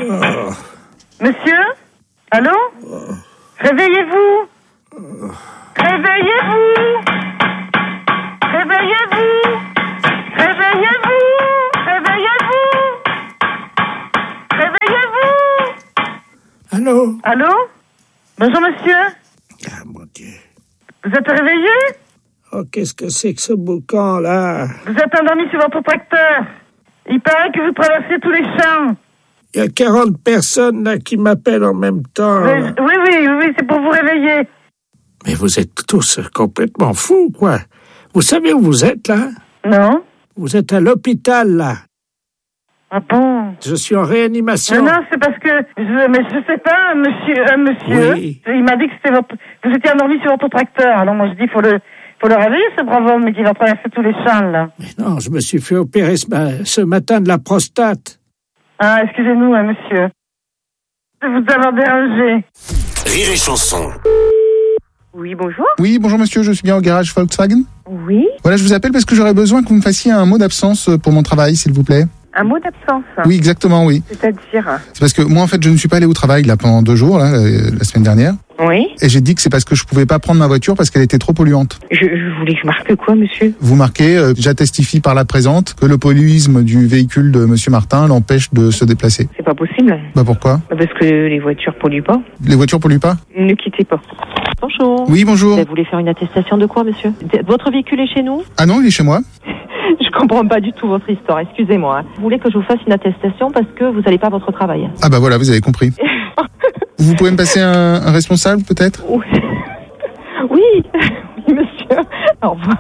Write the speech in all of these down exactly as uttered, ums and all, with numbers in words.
Oh. Monsieur? Allô? Oh. Réveillez-vous! Oh. Réveillez-vous! Réveillez-vous! Réveillez-vous! Réveillez-vous! Réveillez-vous! Allô? Allô? Bonjour monsieur. Ah mon Dieu. Vous êtes réveillé? Oh, qu'est-ce que c'est que ce boucan là? Vous êtes endormi sur votre tracteur. Il paraît que vous traversez tous les champs. Il y a quarante personnes là qui m'appellent en même temps. Mais, oui, oui, oui, oui, c'est pour vous réveiller. Mais vous êtes tous complètement fous, quoi. Vous savez où vous êtes, là? Non. Vous êtes à l'hôpital, là. Ah bon? Je suis en réanimation. Non, non, c'est parce que... Je, mais je sais pas, monsieur... Euh, monsieur, oui. Il m'a dit que c'était votre... Vous étiez endormi sur votre tracteur. Alors moi, je dis, il faut le... faut le réveiller, ce brave homme, mais qui va traverser tous les champs, là. Mais non, je me suis fait opérer ce, ma... ce matin de la prostate. Ah, excusez-nous, hein, monsieur. De vous avoir dérangé. Rire et chanson. Oui, bonjour. Oui, bonjour monsieur, je suis bien au garage Volkswagen. Oui. Voilà, je vous appelle parce que j'aurais besoin que vous me fassiez un mot d'absence pour mon travail, s'il vous plaît. Un mot d'absence? Oui, exactement, oui. C'est-à-dire? C'est parce que moi, en fait, je ne suis pas allé au travail là pendant deux jours, là, la semaine dernière. Oui. Et j'ai dit que c'est parce que je pouvais pas prendre ma voiture parce qu'elle était trop polluante. Je, je voulais que je marque quoi, monsieur? Vous marquez, euh, j'attestifie par la présente que le polluisme du véhicule de monsieur Martin l'empêche de se déplacer. C'est pas possible. Bah pourquoi? Parce que les voitures polluent pas. Les voitures polluent pas? Ne quittez pas. Bonjour. Oui, bonjour. Vous voulez faire une attestation de quoi, monsieur? Votre véhicule est chez nous? Ah non, il est chez moi. Je comprends pas du tout votre histoire, excusez-moi. Vous voulez que je vous fasse une attestation parce que vous n'allez pas à votre travail? Ah bah voilà, vous avez compris. Vous pouvez me passer un, un responsable, peut-être? Oui. Oui, oui, monsieur. Au revoir.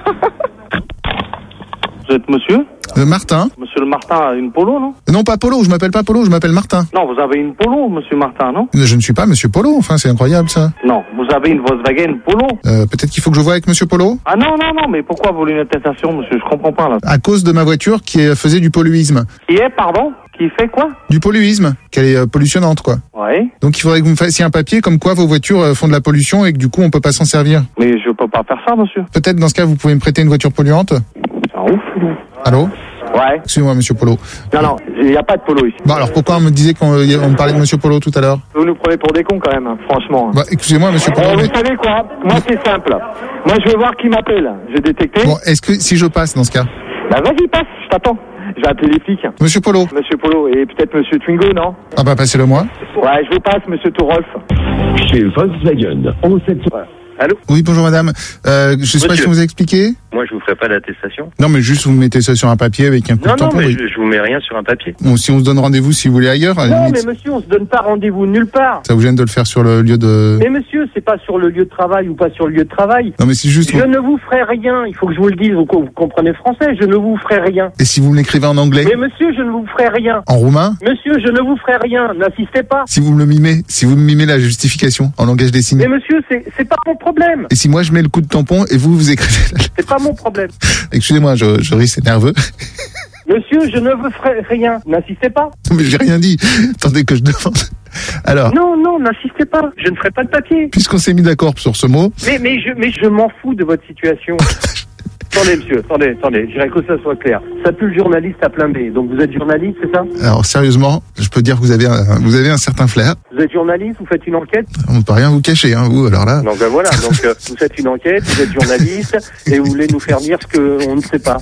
Vous êtes monsieur? Euh, Martin. Monsieur le Martin a une polo, non? Non, pas Polo, je m'appelle pas Polo, je m'appelle Martin. Non, vous avez une polo, monsieur Martin, non? Je ne suis pas monsieur Polo, enfin, c'est incroyable, ça. Non, vous avez une Volkswagen Polo. Euh, peut-être qu'il faut que je voie avec monsieur Polo? Ah non, non, non, mais pourquoi vous voulez une attestation, monsieur? Je comprends pas, là. À cause de ma voiture qui est- faisait du polluisme. Qui est, pardon? Qui fait quoi? Du polluisme, qu'elle est euh, pollutionnante, quoi. Ouais. Donc il faudrait que vous me fassiez un papier comme quoi vos voitures euh, font de la pollution et que du coup on peut pas s'en servir. Mais je peux pas faire ça, monsieur. Peut-être dans ce cas vous pouvez me prêter une voiture polluante? C'est un ouf, lui. Allô? Ouais. Excusez-moi monsieur Polo. Non, non, il n'y a pas de polo ici. Bon alors pourquoi on me disait qu'on euh, on me parlait de monsieur Polo tout à l'heure? Vous nous prenez pour des cons, quand même, hein, franchement. Bah excusez-moi monsieur Polo. Euh, mais- vous savez quoi? Moi, c'est simple. Moi, je vais voir qui m'appelle. J'ai détecté. Bon, est-ce que si je passe dans ce cas? Bah, vas-y, passe, je t'attends. Je vais appeler les flics. Monsieur Polo. Monsieur Polo et peut-être monsieur Twingo, non? Ah bah passez-le moi. Ouais, je vous passe, monsieur Tourolf. Chez Volkswagen, on sait tout. Allô? Oui bonjour madame. Euh, je sais pas si on vous a expliqué. Moi, je vous ferai pas d'attestation. Non mais juste vous mettez ça sur un papier avec un coup Non, de non, tampon. mais oui. je, je vous mets rien sur un papier. Bon si on se donne rendez-vous si vous voulez ailleurs, à la Non, limite, mais monsieur, on se donne pas rendez-vous nulle part. ça vous gêne de le faire sur le lieu de... Mais monsieur, c'est pas sur le lieu de travail ou pas sur le lieu de travail. Non mais c'est juste... Je ne vous ferai rien. Il faut que je vous le dise. Vous, vous comprenez français. Je ne vous ferai rien. Et si vous me l'écrivez en anglais? Mais monsieur, je ne vous ferai rien. En roumain? Monsieur, je ne vous ferai rien. N'insistez pas. Si vous me le mimez, si vous me mimez la justification en langage des signes. Mais monsieur, c'est c'est pas mon problème. Et si moi je mets le coup de tampon et vous vous écrivez... C'est pas mon problème. Excusez-moi, je, je ris, c'est nerveux. Monsieur, je ne vous ferai rien. N'insistez pas. Mais j'ai rien dit. Attendez que je demande. Alors, Non, non, n'insistez pas. Je ne ferai pas de papier. puisqu'on s'est mis d'accord sur ce mot, Mais, mais je, mais je m'en fous de votre situation. Attendez, monsieur, attendez, attendez. Je dirais que ça soit clair. Ça pue le journaliste à plein B. Donc vous êtes journaliste, c'est ça? alors sérieusement, je peux dire que vous avez un, vous avez un certain flair. Vous êtes journaliste, vous faites une enquête? On ne peut rien vous cacher, hein, vous, alors là. Donc ben voilà, donc euh, vous faites une enquête, vous êtes journaliste et vous voulez nous faire dire ce qu'on ne sait pas.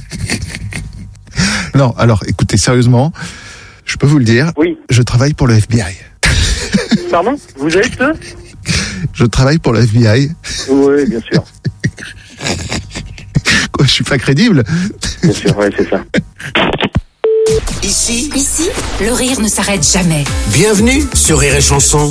Non, alors écoutez, sérieusement, je peux vous le dire, Oui. je travaille pour le F B I. Pardon? Vous êtes? Je travaille pour le F B I. Oui, bien sûr. Quoi, je suis pas crédible? Bien sûr, ouais, c'est ça. Ici, Ici, le rire ne s'arrête jamais. bienvenue sur Rire et Chanson.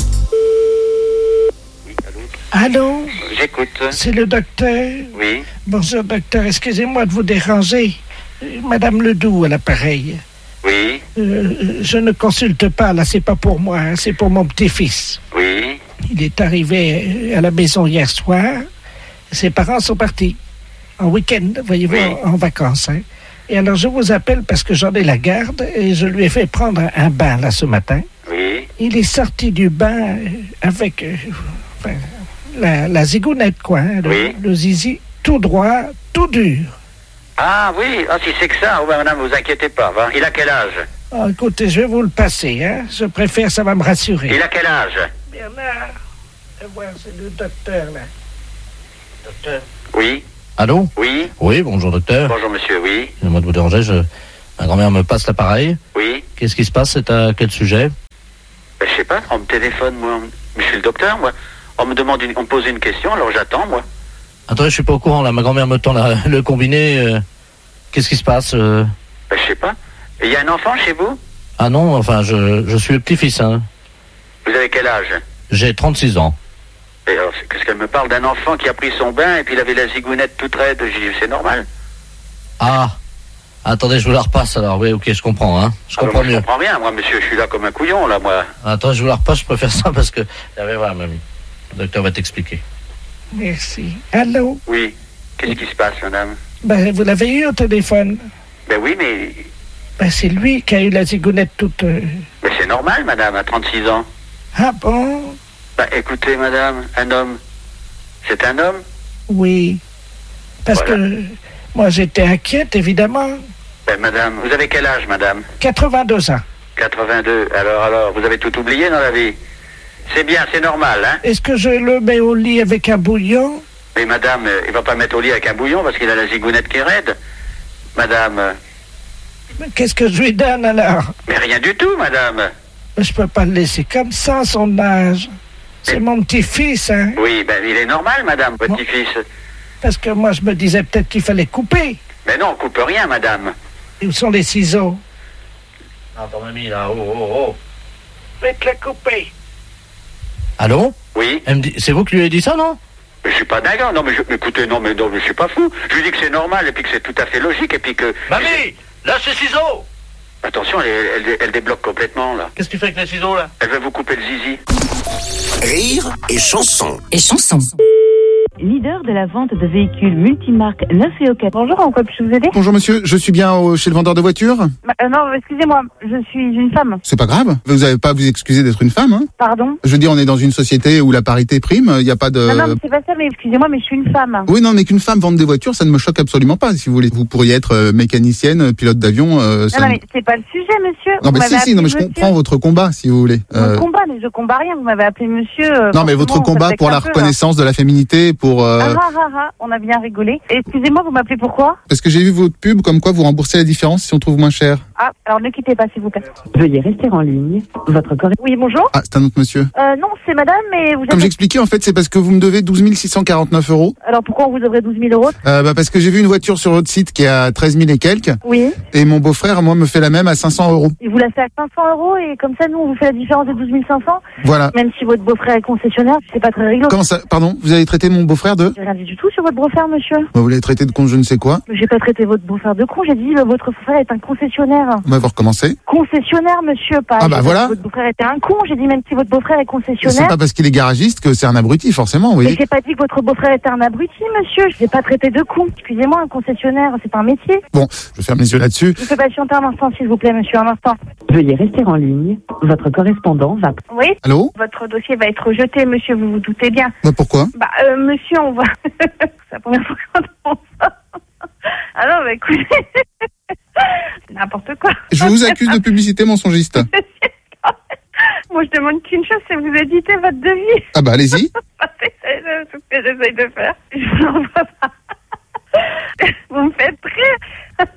Allô? J'écoute. C'est le docteur? Oui. Bonjour docteur, excusez-moi de vous déranger. Euh, Madame Ledoux à l'appareil. Oui. Euh, je ne consulte pas, là, c'est pas pour moi, hein, c'est pour mon petit-fils. Oui. Il est arrivé à la maison hier soir. Ses parents sont partis en week-end, voyez-vous, Oui. en, en vacances. Hein. Et alors, je vous appelle parce que j'en ai la garde et je lui ai fait prendre un, un bain, là, ce matin. Oui. Il est sorti du bain euh, avec euh, enfin, la, la zigounette, quoi, hein, le, Oui. le zizi tout droit, tout dur. Ah oui, ah, si c'est que ça, ouais, madame, vous inquiétez pas. Va. Il a quel âge? Oh, écoutez, je vais vous le passer, hein. Je préfère, ça va me rassurer. Il a quel âge? Bernard, euh, voilà, c'est le docteur, là. Docteur. Oui. Allô? Oui. Oui, bonjour docteur. Bonjour monsieur, oui. Excusez-moi de vous déranger, je... ma grand-mère me passe l'appareil. Oui. Qu'est-ce qui se passe? C'est à quel sujet? Ben, je sais pas, on me téléphone, moi. Je suis le docteur, moi. On me demande, une... on me pose une question, alors j'attends, moi. Attendez, je suis pas au courant, là. Ma grand-mère me tend la... le combiné. Euh... Qu'est-ce qui se passe? euh... Ben, je sais pas. Il y a un enfant chez vous? Ah non, enfin, je, je suis le petit-fils, hein. Vous avez quel âge? J'ai trente-six ans. Et alors, qu'est-ce qu'elle me parle d'un enfant qui a pris son bain et puis il avait la zigounette toute raide? J'ai dit, c'est normal. Ah, attendez, je vous la repasse alors. Oui, ok, je comprends, hein. Je Alors, comprends moi, mieux. Je comprends rien, moi, monsieur, je suis là comme un couillon, là, moi. Attends, je vous la repasse, je préfère ça parce que... Ah, mais voilà, mamie. Le docteur va t'expliquer. Merci. Allô? Oui. Qu'est-ce qui se passe, madame? Ben, vous l'avez eu au téléphone? Ben oui, mais... Ben, c'est lui qui a eu la zigounette toute... Euh... Mais c'est normal, madame, à trente-six ans. Ah bon? Ben, écoutez, madame, un homme, c'est un homme? Oui. Parce Voilà. que moi, j'étais inquiète, évidemment. Ben, madame, vous avez quel âge, madame? quatre-vingt-deux ans. quatre-vingt-deux. Alors, alors, vous avez tout oublié dans la vie? C'est bien, c'est normal, hein? Est-ce que je le mets au lit avec un bouillon? Mais madame, euh, il va pas mettre au lit avec un bouillon parce qu'il a la zigounette qui est raide. Madame, euh, Mais qu'est-ce que je lui donne, alors? mais rien du tout, madame. Je peux pas le laisser comme ça, à son âge. C'est mon petit-fils, hein. Oui, ben, il est normal, madame, Bon. petit-fils. Parce que moi, je me disais peut-être qu'il fallait couper. Mais non, on coupe rien, madame. Et où sont les ciseaux? Attends, mamie, là, oh, oh, oh. Faites-le couper. Allô? Oui? Elle me dit... C'est vous qui lui avez dit ça, non? Mais je suis pas dingue, non, mais je, mais écoutez, non, mais non, mais je suis pas fou. Je lui dis que c'est normal et puis que c'est tout à fait logique et puis que... Mamie! Lâche les ciseaux! Attention, elle, elle, elle débloque complètement, là. Qu'est-ce que tu fais avec les ciseaux, là? Elle veut vous couper le zizi. Rire et chanson. Et chanson. Leader de la vente de véhicules multimarques neuf et occasion. Bonjour, en quoi puis-je vous aider? Bonjour monsieur, je suis bien au- chez le vendeur de voitures? Bah, euh, Non, excusez-moi, je suis une femme. C'est pas grave. Vous n'avez pas à vous excuser d'être une femme, hein? Pardon? Je veux dire, on est dans une société où la parité prime, il n'y a pas de... Non, non, mais c'est pas ça, mais excusez-moi, mais je suis une femme. Oui, non, mais qu'une femme vende des voitures, ça ne me choque absolument pas. Si vous voulez, vous pourriez être euh, mécanicienne, pilote d'avion. Euh, ça Non, non, me- mais c'est pas le sujet, monsieur. Non, Vous mais si, m'avez si, non, mais appelé je monsieur. comprends votre combat, si vous voulez. Mon Euh, combat, mais je combats rien. Vous m'avez appelé monsieur. euh, non, mais votre forcément, combat ça pour vexe la un peu, là. reconnaissance de la féminité, pour... euh, Ah, ah, ah, ah, on a bien rigolé. Excusez-moi, vous m'appelez pourquoi? Parce que j'ai vu votre pub, comme quoi vous remboursez la différence si on trouve moins cher. Ah, alors ne quittez pas, s'il vous plaît. Veuillez rester en ligne. Votre correspondant. Oui, bonjour. Ah, c'est un autre monsieur. Euh, non, c'est madame, mais vous Comme êtes... j'expliquais, en fait, c'est parce que vous me devez douze mille six cent quarante-neuf euros. Alors pourquoi on vous devrait douze mille euros? Euh, bah, parce que j'ai vu une voiture sur votre site qui est à treize mille et quelques. Oui. Et mon beau-frère, moi, me fait la même à cinq cents euros. Et vous la faites à cinq cents euros et comme ça, nous, on vous fait la différence de douze mille cinq cents? Voilà. Même si votre beau-frère est concessionnaire, c'est pas très rigolo. Comment ça? Pardon? Vous avez traité mon beau-frère de? J'ai rien dit du tout sur votre beau-frère, monsieur. Bah, vous l'avez traité de con je ne sais quoi. J'ai pas traité votre beau-frère de con, j'ai dit euh, votre beau-frère est un concessionnaire. On va vous recommencer. Concessionnaire, monsieur, pas. Ah bah J'ai pas voilà. dit que votre beau-frère était un con, j'ai dit même si votre beau-frère est C'est concessionnaire. pas parce qu'il est garagiste que c'est un abruti, forcément, vous Mais voyez. j'ai pas dit que votre beau-frère était un abruti, monsieur. Je l'ai pas traité de con. Excusez-moi, un concessionnaire, c'est un métier. Bon, je ferme les yeux là-dessus. Je peux patienter un instant, s'il vous plaît, monsieur, un instant. Veuillez rester en ligne. Votre correspondant va. Oui? Allô? Votre dossier va être rejeté, monsieur, vous vous doutez bien. Bah, pourquoi? Bah, euh, monsieur, on va... c'est la première fois qu'on entend ça. Ah non, bah écoutez... c'est n'importe quoi. Je vous accuse de publicité mensongiste. Moi, je demande qu'une chose, c'est vous éditer votre devis. Ah bah, allez-y. C'est tout ce que j'essaye de faire. Je vous l'envoie pas. Vous me faites rire.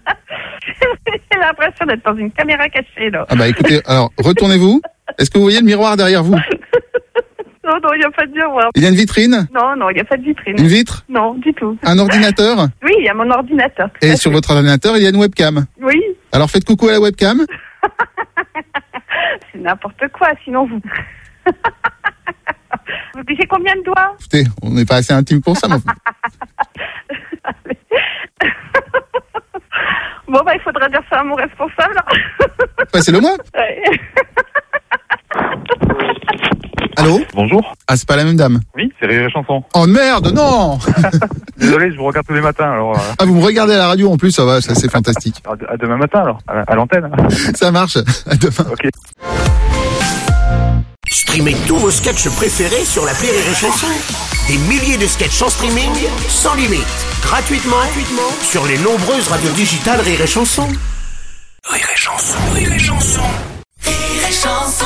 J'ai l'impression d'être dans une caméra cachée, là. Ah bah, écoutez, alors, retournez-vous. Est-ce que vous voyez le miroir derrière vous? Non, non, il n'y a pas de miroir. Il y a une vitrine? Non, non, il n'y a pas de vitrine. Une vitre? Non, du tout. Un ordinateur? Oui, il y a mon ordinateur. Et sur votre ordinateur, il y a une webcam. Oui, Alors, faites coucou à la webcam. c'est n'importe quoi, sinon vous... Vous pichez combien de doigts? Écoutez, on n'est pas assez intime pour ça. Mais... Bon, bah, il faudra dire ça à mon responsable. Passez-le moi. Ouais. Allô? Bonjour. Ah, c'est pas la même dame. Oui, c'est Rire et Chanson. Oh merde, non. Désolé, je vous regarde tous les matins, alors... Euh, Ah, vous me regardez à la radio en plus, ça va, ça c'est fantastique. à, à demain matin, alors, à, à l'antenne. Ça marche, à demain. Ok. Streamez tous vos sketchs préférés sur l'appli Rire et Chanson. Des milliers de sketchs en streaming, sans limite, gratuitement, gratuitement sur les nombreuses radios digitales Rire et Chanson. Rire et chanson, rire et chanson. Rire et chanson.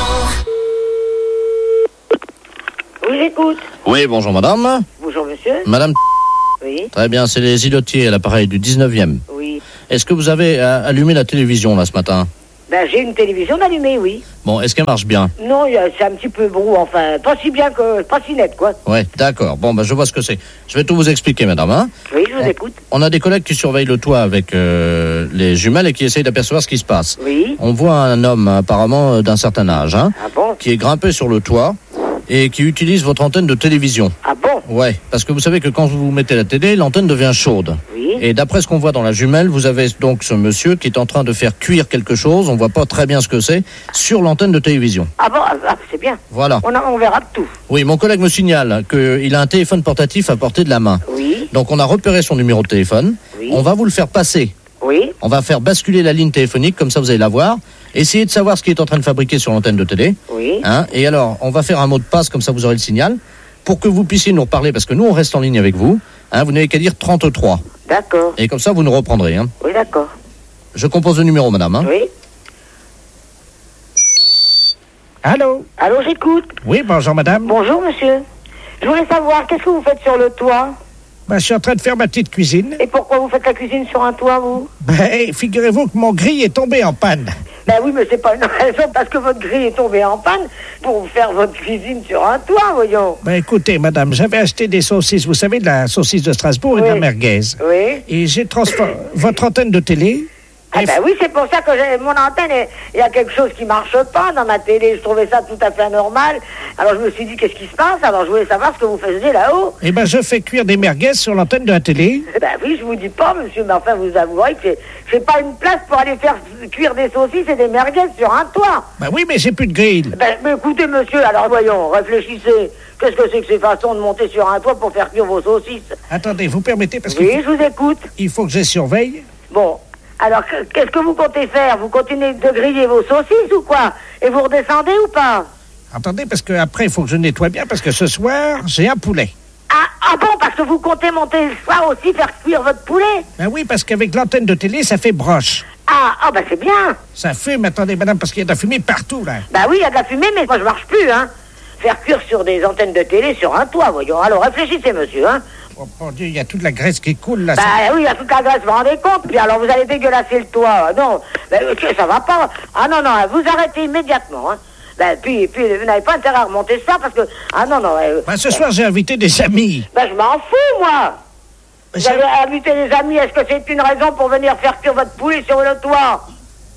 Oui, j'écoute. Oui, bonjour madame. Bonjour monsieur. Madame. Oui. Très bien, c'est les îlotiers à l'appareil du dix-neuvième. Oui. Est-ce que vous avez euh, allumé la télévision là ce matin? Ben, j'ai une télévision allumée, oui. Bon, est-ce qu'elle marche bien? Non, y a- c'est un petit peu brou, enfin, pas si bien que, pas si net, quoi. Ouais, d'accord. Bon, ben je vois ce que c'est. Je vais tout vous expliquer, madame. Hein. Oui, je vous écoute. On a des collègues qui surveillent le toit avec euh, les jumelles et qui essayent d'apercevoir ce qui se passe. Oui. On voit un homme apparemment euh, d'un certain âge, hein, Ah bon? qui est grimpé sur le toit et qui utilise votre antenne de télévision. Ah bon? Ouais, parce que vous savez que quand vous mettez la télé, l'antenne devient chaude. Oui. Et d'après ce qu'on voit dans la jumelle, vous avez donc ce monsieur qui est en train de faire cuire quelque chose, on voit pas très bien ce que c'est, sur l'antenne de télévision. Ah bon? Ah, c'est bien. Voilà. On, a, on verra tout. Oui, mon collègue me signale qu'il a un téléphone portatif à portée de la main. Oui. Donc on a repéré son numéro de téléphone. Oui. On va vous le faire passer. Oui. On va faire basculer la ligne téléphonique, comme ça vous allez la voir. Essayez de savoir ce qu'il est en train de fabriquer sur l'antenne de télé. Oui. Hein, et alors, on va faire un mot de passe, comme ça vous aurez le signal, pour que vous puissiez nous reparler, parce que nous on reste en ligne avec vous. Hein, vous n'avez qu'à dire trente-trois. D'accord. Et comme ça vous nous reprendrez. Hein. Oui, d'accord. Je compose le numéro, madame. Hein. Oui. Allô? Allô, j'écoute. Oui, bonjour madame. Bonjour, monsieur. Je voulais savoir, qu'est-ce que vous faites sur le toit? Ben, je suis en train de faire ma petite cuisine. Et pourquoi vous faites la cuisine sur un toit, vous? Ben, figurez-vous que mon grille est tombé en panne. Ben oui, mais c'est pas une raison parce que votre grille est tombée en panne pour faire votre cuisine sur un toit, voyons. Ben, écoutez, madame, j'avais acheté des saucisses, vous savez, de la saucisse de Strasbourg et de la Oui. merguez. Oui. Et j'ai transformé votre antenne de télé. Ah ben oui, c'est pour ça que j'ai mon antenne, et il y a quelque chose qui marche pas dans ma télé. Je trouvais ça tout à fait anormal. Alors je me suis dit, qu'est-ce qui se passe? Alors je voulais savoir ce que vous faisiez là-haut. Eh ben, je fais cuire des merguez sur l'antenne de la télé. Eh ben oui, je vous dis pas, monsieur, mais enfin, vous avouerez que j'ai- j'ai pas une place pour aller faire cuire des saucisses et des merguez sur un toit. Ben oui, mais j'ai plus de grille. Ben, mais écoutez, monsieur, alors voyons, réfléchissez. Qu'est-ce que c'est que ces façons de monter sur un toit pour faire cuire vos saucisses? Attendez, vous permettez, parce Oui, qu'il je vous écoute. il faut que je les surveille. Bon, alors que- qu'est-ce que vous comptez faire? Vous continuez de griller vos saucisses ou quoi? Et vous redescendez ou pas? Attendez, parce qu'après, il faut que je nettoie bien, parce que ce soir, j'ai un poulet. Ah, ah bon, parce que vous comptez monter le soir aussi faire cuire votre poulet? Ben oui, parce qu'avec l'antenne de télé, ça fait broche. Ah, ah bah c'est bien. Ça fume, attendez, madame, parce qu'il y a de la fumée partout, là. Bah oui, il y a de la fumée, mais moi je marche plus, hein. Faire cuire sur des antennes de télé sur un toit, voyons. Alors réfléchissez, monsieur, hein. Oh, mon Dieu, il y a toute la graisse qui coule, là. Bah oui, il y a toute la graisse, vous vous rendez compte? Puis alors vous allez dégueulasser le toit. Non, bah, ok, ça va pas. Ah non, non, vous arrêtez immédiatement, hein. Bah, puis, puis vous n'avez pas intérêt à remonter ça parce que... Ah non, non... Euh, Ben, ce soir, j'ai invité des amis. bah je m'en fous, moi. Mais Vous ça- avez invité des amis, est-ce que c'est une raison pour venir faire cuire votre poulet sur le toit?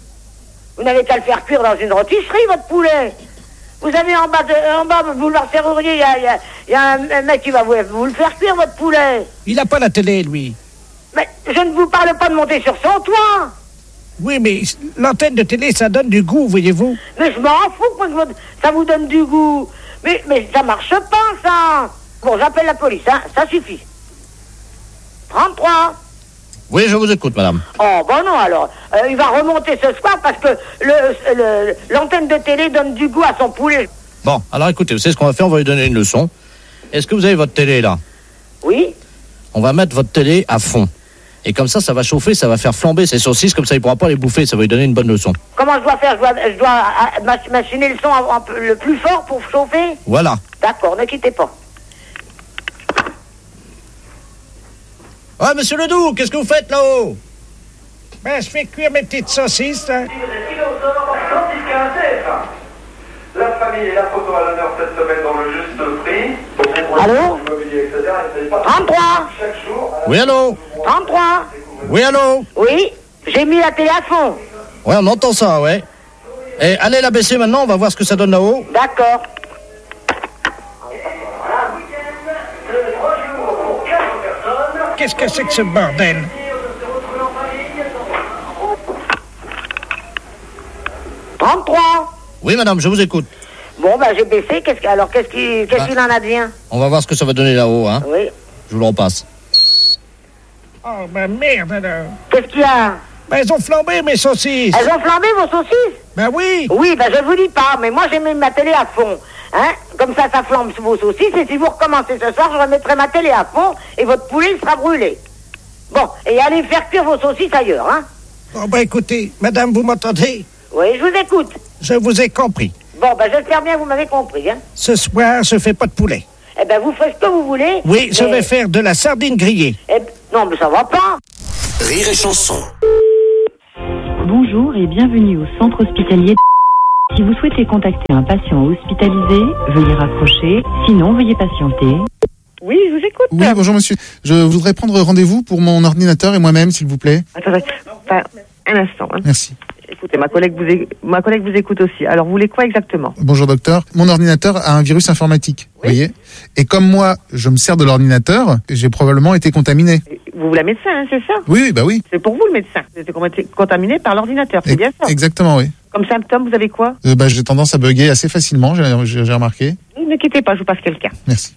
Vous n'avez qu'à le faire cuire dans une rôtisserie, votre poulet. Vous avez en bas, de, en bas, boulevard Serrurier, il y a, y a- y a un, un mec qui va vous, vous le faire cuire, votre poulet. Il n'a pas la télé, lui. Mais je ne vous parle pas de monter sur son toit. Oui, mais l'antenne de télé, ça donne du goût, voyez-vous. Mais je m'en fous que votre- ça vous donne du goût. Mais, mais ça marche pas, ça. Bon, j'appelle la police, hein, ça suffit. trente-trois. Oui, je vous écoute, madame. Oh, bon non, alors. Euh, il va remonter ce soir parce que le, le- l'antenne de télé donne du goût à son poulet. Bon, alors écoutez, vous savez ce qu'on va faire? On va lui donner une leçon. Est-ce que vous avez votre télé, là? Oui. On va mettre votre télé à fond. Et comme ça, ça va chauffer, ça va faire flamber ces saucisses, comme ça, il ne pourra pas les bouffer, ça va lui donner une bonne leçon. Comment je dois faire? Je dois, je dois ah, mach- machiner le son un- un peu- le plus fort pour chauffer? Voilà. D'accord, ne quittez pas. Ouais, monsieur Ledoux, qu'est-ce que vous faites là-haut? Ben, je fais cuire mes petites saucisses, là. La famille et la photo à l'honneur cette semaine dans le juste prix. Allô? trente-trois. Chaque jour. Oui, allô? trente-trois. Oui, allô? Oui, j'ai mis la télé à fond. Ouais, on entend ça, ouais. Et allez la baisser maintenant, on va voir ce que ça donne là-haut. D'accord. Qu'est-ce que c'est que ce bordel? trente-trois. Oui, madame, je vous écoute. Bon, ben j'ai baissé. Qu'est-ce que- alors, qu'est-ce qu'il qu'est-ce Ah. qu'il en advient? On va voir ce que ça va donner là-haut, hein. Oui. Je vous le repasse. Oh, ben merde, alors. Qu'est-ce qu'il y a? Ben, elles ont flambé, mes saucisses. Elles ont flambé, vos saucisses? Ben oui. Oui, ben je vous dis pas, mais moi j'ai mis ma télé à fond. Hein? Comme ça, ça flambe vos saucisses, et si vous recommencez ce soir, je remettrai ma télé à fond, et votre poulet il sera brûlé. Bon, et allez faire cuire vos saucisses ailleurs, hein? Bon, bah écoutez, madame, vous m'entendez? Oui, je vous écoute. Je vous ai compris. Bon, ben j'espère bien que vous m'avez compris, hein. Ce soir, je fais pas de poulet. Eh ben, vous faites ce que vous voulez. Oui, je mais... vais faire de la sardine grillée. Eh, non, mais ça va pas. Rire et chanson. Bonjour et bienvenue au centre hospitalier. Si vous souhaitez contacter un patient hospitalisé, veuillez raccrocher. Sinon, veuillez patienter. Oui, je vous écoute. Oui, bonjour monsieur. Je voudrais prendre rendez-vous pour mon ordinateur et moi-même, s'il vous plaît. Attendez, enfin, un instant. Hein. Merci. Écoutez, ma collègue, vous é... ma collègue vous écoute aussi. Alors, vous voulez quoi exactement? Bonjour docteur. Mon ordinateur a un virus informatique, vous voyez. Et comme moi, je me sers de l'ordinateur, j'ai probablement été contaminé. Vous, la médecin, hein, c'est ça? Oui, oui, bah oui. C'est pour vous le médecin. Vous êtes contaminé par l'ordinateur, c'est E- bien ça? Exactement, oui. Comme symptôme, vous avez quoi? Euh, bah, j'ai tendance à bugger assez facilement, j'ai, j'ai, j'ai remarqué. Ne vous inquiétez pas, je vous passe quelqu'un. Merci.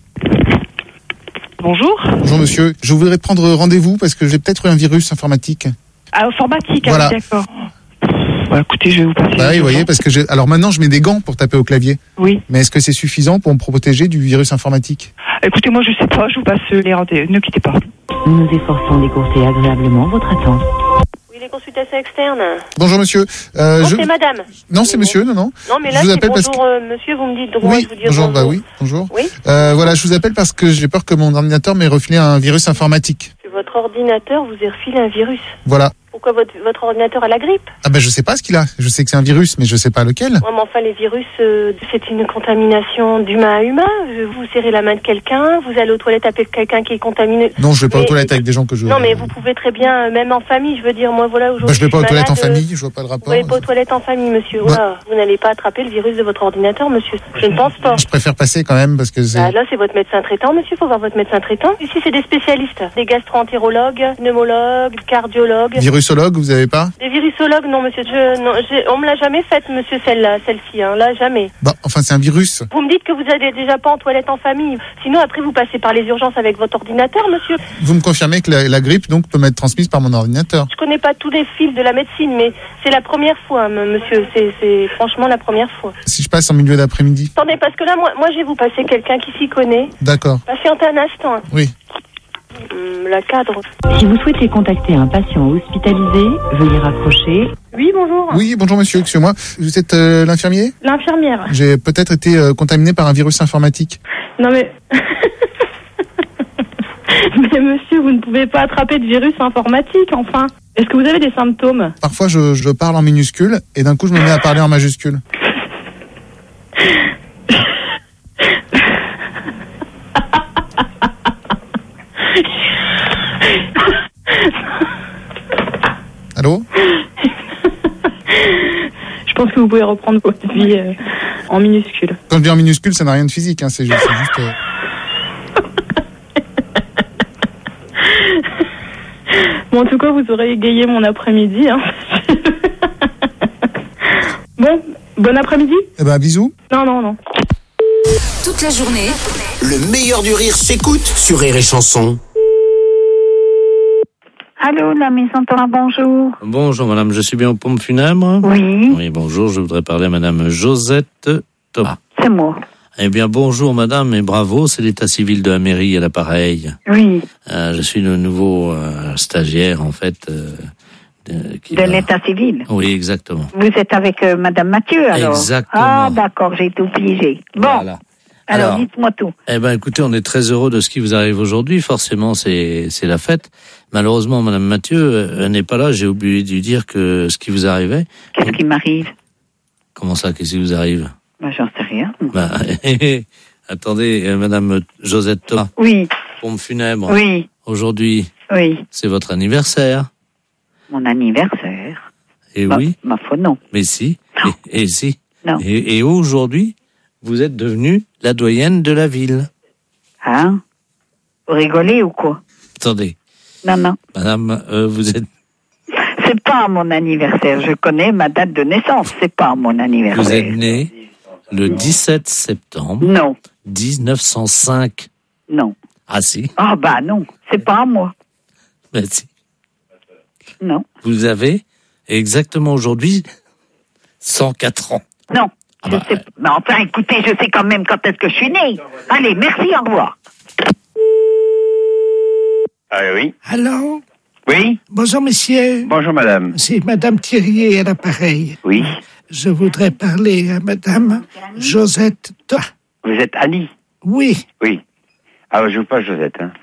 Bonjour. Bonjour monsieur. Je voudrais prendre rendez-vous parce que j'ai peut-être eu un virus informatique. Ah, informatique, Voilà. ah, d'accord. Bon, écoutez, je vais vous passer. Bah oui, vous voyez, parce que j'ai... Alors maintenant, je mets des gants pour taper au clavier. Oui. Mais est-ce que c'est suffisant pour me protéger du virus informatique? Écoutez, moi, je sais pas, je vous passe les rendez-vous. Ne quittez pas. Nous nous efforçons d'écourter agréablement votre attente. Oui, les consultations externes. Bonjour monsieur. Euh, non, je... c'est madame. Non, c'est monsieur, non, non. Non, mais là, je vous c'est appelle bonjour, parce que... euh, monsieur, vous me dites droit, Oui, je vous dis bonjour, bonjour. bah oui, bonjour. Oui. Euh, voilà, je vous appelle parce que j'ai peur que mon ordinateur m'ait refilé un virus informatique. Que votre ordinateur vous ait refilé un virus. Voilà. Pourquoi votre, votre ordinateur a la grippe? Ah ben je sais pas ce qu'il a. Je sais que c'est un virus, mais je sais pas lequel. Ouais, mais enfin, les virus, euh, c'est une contamination d'humain à humain. Vous serrez la main de quelqu'un, vous allez aux toilettes avec quelqu'un qui est contaminé. Non, je vais pas mais... aux toilettes avec des gens que je... Non, mais vous pouvez très bien, euh, même en famille, je veux dire, moi, voilà, aujourd'hui... Bah, je vais pas aux suis toilettes en malade, famille, je vois pas le Vous rapport. n'allez pas aux toilettes en famille, monsieur. Bah. Voilà. Vous n'allez pas attraper le virus de votre ordinateur, monsieur. Je ne pense pas. Je préfère passer quand même parce que c'est... Bah, là, c'est votre médecin traitant, monsieur. Faut voir votre médecin traitant. Ici, c'est des spécialistes. Des gastro-entérologues, pneumologues, cardiologues. Virusologue, vous avez pas? Des virusologues, non, monsieur. Je, non, je, on me l'a jamais faite, monsieur, celle-là, celle-ci, hein. Là, jamais. Bah, enfin, c'est un virus. Vous me dites que vous n'allez déjà pas en toilette en famille. Sinon, après, vous passez par les urgences avec votre ordinateur, monsieur. Vous me confirmez que la, la grippe, donc, peut m'être transmise par mon ordinateur? Je connais pas tous les fils de la médecine, mais c'est la première fois, m- monsieur. C'est, c'est franchement la première fois. Si je passe en milieu d'après-midi? Attendez, parce que là, moi, moi, je vais vous passer quelqu'un qui s'y connaît. D'accord. Patientez un instant. hein. Oui. Hum, la cadre. Si vous souhaitez contacter un patient hospitalisé, veuillez raccrocher. Oui, bonjour. Oui, bonjour monsieur, excusez-moi. Vous êtes euh, l'infirmier? L'infirmière. J'ai peut-être été euh, contaminé par un virus informatique. Non, mais... mais monsieur, vous ne pouvez pas attraper de virus informatique, enfin. Est-ce que vous avez des symptômes? Parfois, je, je parle en minuscule et d'un coup, je me mets à parler en majuscule. Allô? Je pense que vous pouvez reprendre votre vie euh, en minuscule. Quand je dis en minuscule, ça n'a rien de physique, hein, c'est juste... c'est juste, euh, Bon, en tout cas, vous aurez égayé mon après-midi. Hein. Bon, bon après-midi. Eh ben, bisous. Non, non, non. Toute la journée, Le meilleur du rire s'écoute sur Rire et chanson. Allô, la maison Thomas, bonjour. Bonjour madame, je suis bien aux pompes funèbres? Oui. Oui, bonjour, je voudrais parler à madame Josette Thomas. C'est moi. Eh bien, bonjour madame et bravo, c'est l'état civil de la mairie à l'appareil. Oui. Euh, je suis le nouveau euh, stagiaire en fait. Euh, de qui De va- l'état civil. Oui, exactement. Vous êtes avec euh, madame Mathieu, alors? Exactement. Ah, d'accord, j'ai tout piégé. Bon. Voilà. Alors, Alors, dites-moi tout. Eh ben, écoutez, on est très heureux de ce qui vous arrive aujourd'hui. Forcément, c'est c'est la fête. Malheureusement, madame Mathieu euh, n'est pas là. J'ai oublié de lui dire que ce qui vous arrivait. Qu'est-ce qui m'arrive? Comment ça, qu'est-ce qui vous arrive? Ben, j'en sais rien. Bah, attendez, euh, madame Josette Thomas. Oui. Pompe funèbre. Oui. Aujourd'hui, Oui. c'est votre anniversaire. Mon anniversaire. Et Ma- oui. Ma foi, non. Mais si. Et, et si. Non. Et, et aujourd'hui, vous êtes devenue la doyenne de la ville. Hein? Vous rigolez ou quoi? Attendez. Non, non. Madame, euh, vous êtes, C'est pas mon anniversaire. Je connais ma date de naissance. C'est pas mon anniversaire. vous êtes née le dix-sept septembre. Non. dix-neuf cent cinq. Non. Ah si. Ah, bah non. C'est pas à moi. Ben si. Non. Vous avez exactement aujourd'hui cent quatre ans. Non. Ah Je bah, sais... Mais enfin, écoutez, je sais quand même quand est-ce que je suis née. Allez, merci, au revoir. Ah oui. Allô? Oui. Bonjour, monsieur. Bonjour, madame. C'est madame Thierry à l'appareil. Oui. Je voudrais parler à madame Josette. Vous êtes Annie? Oui. Oui. Ah, je veux pas Josette, hein.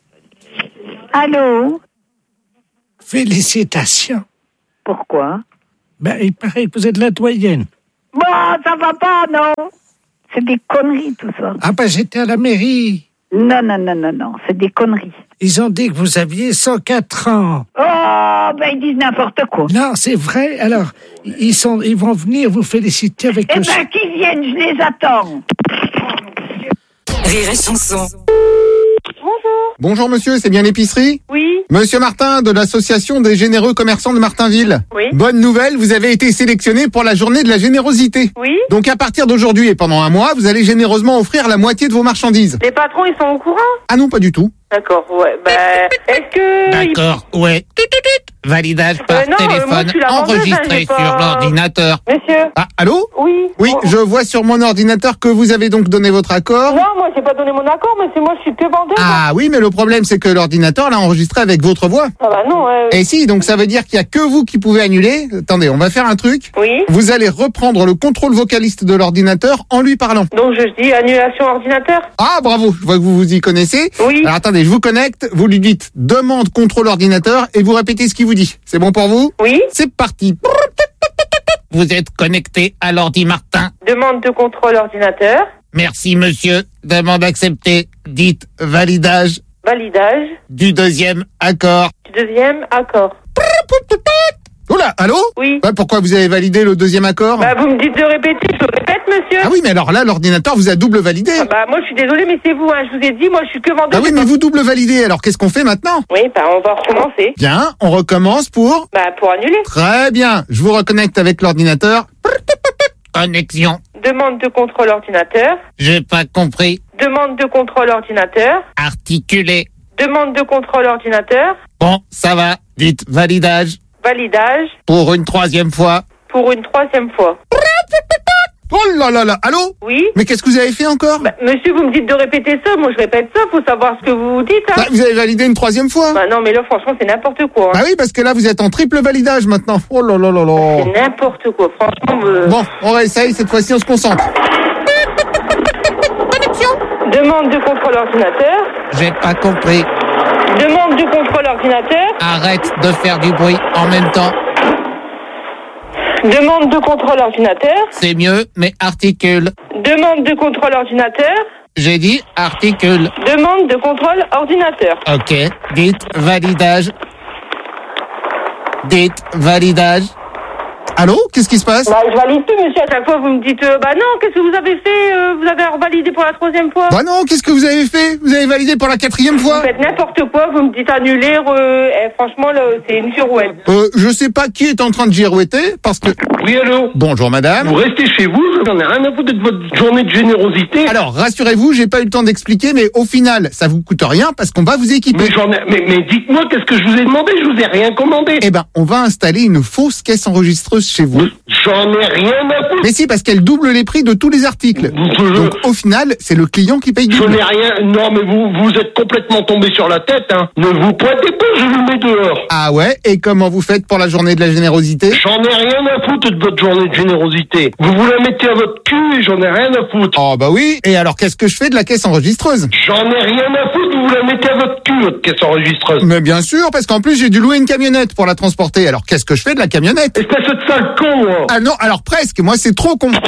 Allô? Félicitations. Pourquoi? Ben, il paraît que vous êtes la doyenne. Bon, ça va pas, non? C'est des conneries, tout ça. Ah ben, j'étais à la mairie. Non, non, non, non, non, c'est des conneries. Ils ont dit que vous aviez cent quatre ans. Oh, ben ils disent n'importe quoi. Non, c'est vrai. Alors, ils sont, ils vont venir vous féliciter avec Eh le... ben, qu'ils viennent, je les attends. Rire et chanson. Bonjour. Bonjour monsieur, c'est bien l'épicerie? Oui. Monsieur Martin de l'association des généreux commerçants de Martinville. Oui. Bonne nouvelle, vous avez été sélectionné pour la journée de la générosité. Oui. Donc à partir d'aujourd'hui et pendant un mois, vous allez généreusement offrir la moitié de vos marchandises. Les patrons, ils sont au courant? Ah non, pas du tout. D'accord, ouais. Bah, est-ce que... D'accord, ouais. Validage par Euh, non, euh, moi, téléphone je suis la vendeuse, hein, enregistré j'ai pas- sur l'ordinateur. Monsieur? Ah, allô? Oui. Oui, je vois sur mon ordinateur que vous avez donc donné votre accord. Non, moi, j'ai pas donné mon accord, mais c'est moi, je suis que vendeuse. Ah oui, mais le problème c'est que l'ordinateur l'a enregistré avec votre voix. Ah bah non, euh... Et si, donc ça veut dire qu'il y a que vous qui pouvez annuler. Attendez, on va faire un truc. Oui. Vous allez reprendre le contrôle vocaliste de l'ordinateur en lui parlant. Donc, je dis annulation ordinateur? Ah, bravo, je vois que vous vous y connaissez. Oui. Alors attendez, je vous connecte, vous lui dites demande contrôle ordinateur et vous répétez ce qu'il vous dit. C'est bon pour vous? Oui. C'est parti. Vous êtes connecté à l'ordi Martin. Demande de contrôle ordinateur. Merci monsieur. Demande acceptée. Dites validage Validage. du deuxième accord. Du deuxième accord. Oula, allô? Oui. Ouais, pourquoi vous avez validé le deuxième accord? Bah, vous me dites de répéter, je le répète, monsieur. Ah oui, mais alors là, l'ordinateur vous a double validé. Ah bah, moi, je suis désolée, mais c'est vous, hein. Je vous ai dit, moi, je suis que vendeuse. Ah oui, mais vous double validez, alors qu'est-ce qu'on fait maintenant? Oui, bah, on va recommencer. Bien, on recommence pour... Bah, pour annuler. Très bien, je vous reconnecte avec l'ordinateur. Connexion. Demande de contrôle ordinateur. J'ai pas compris. Demande de contrôle ordinateur. Articulé. Demande de contrôle ordinateur. Bon, ça va. Dites validage Validage. pour une troisième fois. Pour une troisième fois. Oh là là là, allô? Oui. Mais qu'est-ce que vous avez fait encore? Bah, monsieur, vous me dites de répéter ça. Moi, je répète ça. Faut savoir ce que vous dites, hein. Bah, vous avez validé une troisième fois. Bah, non, mais là, franchement, c'est n'importe quoi. Hein. Bah oui, parce que là, vous êtes en triple validage maintenant. Oh là là là là. C'est n'importe quoi. Franchement, me... Bon, on réessaye, cette fois-ci, on se concentre. Demande de contrôle ordinateur. J'ai pas compris. Demande de contrôle ordinateur. Arrête de faire du bruit en même temps. Demande de contrôle ordinateur. C'est mieux, mais articule. Demande de contrôle ordinateur. J'ai dit articule. Demande de contrôle ordinateur. Ok. Dites validage. Dites validage. Allô? Qu'est-ce qui se passe? Bah, je valide plus, monsieur. À chaque fois, vous me dites, euh, bah non, qu'est-ce que vous avez fait? euh, Vous avez revalidé pour la troisième fois? Bah non, qu'est-ce que vous avez fait? Vous avez validé pour la quatrième fois? Vous faites n'importe quoi, vous me dites annuler, euh, eh, franchement, là, c'est une girouette. Euh, je sais pas qui est en train de girouetter, parce que... Oui, allô? Bonjour madame. Vous restez chez vous, j'en ai rien à foutre de votre journée de générosité. Alors, rassurez-vous, j'ai pas eu le temps d'expliquer, mais au final, ça vous coûte rien parce qu'on va vous équiper. Mais, j'en ai- mais, mais dites-moi, qu'est-ce que je vous ai demandé? Je vous ai rien commandé. Eh ben, on va installer une fausse caisse enregistreuse chez vous. J'en ai rien à foutre. Mais si, parce qu'elle double les prix de tous les articles. Donc, au final, c'est le client qui paye Je double. n'ai rien. Non, mais vous, vous êtes complètement tombé sur la tête, hein. Ne vous pointez pas, je vous mets dehors. Ah ouais? Et comment vous faites pour la journée de la générosité? J'en ai rien à foutre de votre journée de générosité. Vous vous la mettez à votre cul et j'en ai rien à foutre. Oh bah oui. Et alors, qu'est-ce que je fais de la caisse enregistreuse? J'en ai rien à foutre, vous la mettez à votre cul, votre caisse enregistreuse. Mais bien sûr, parce qu'en plus, j'ai dû louer une camionnette pour la transporter. Alors, qu'est-ce que je fais de la camionnette? Espèce de sale con, moi. Ah non, alors presque. Moi, c'est trop con.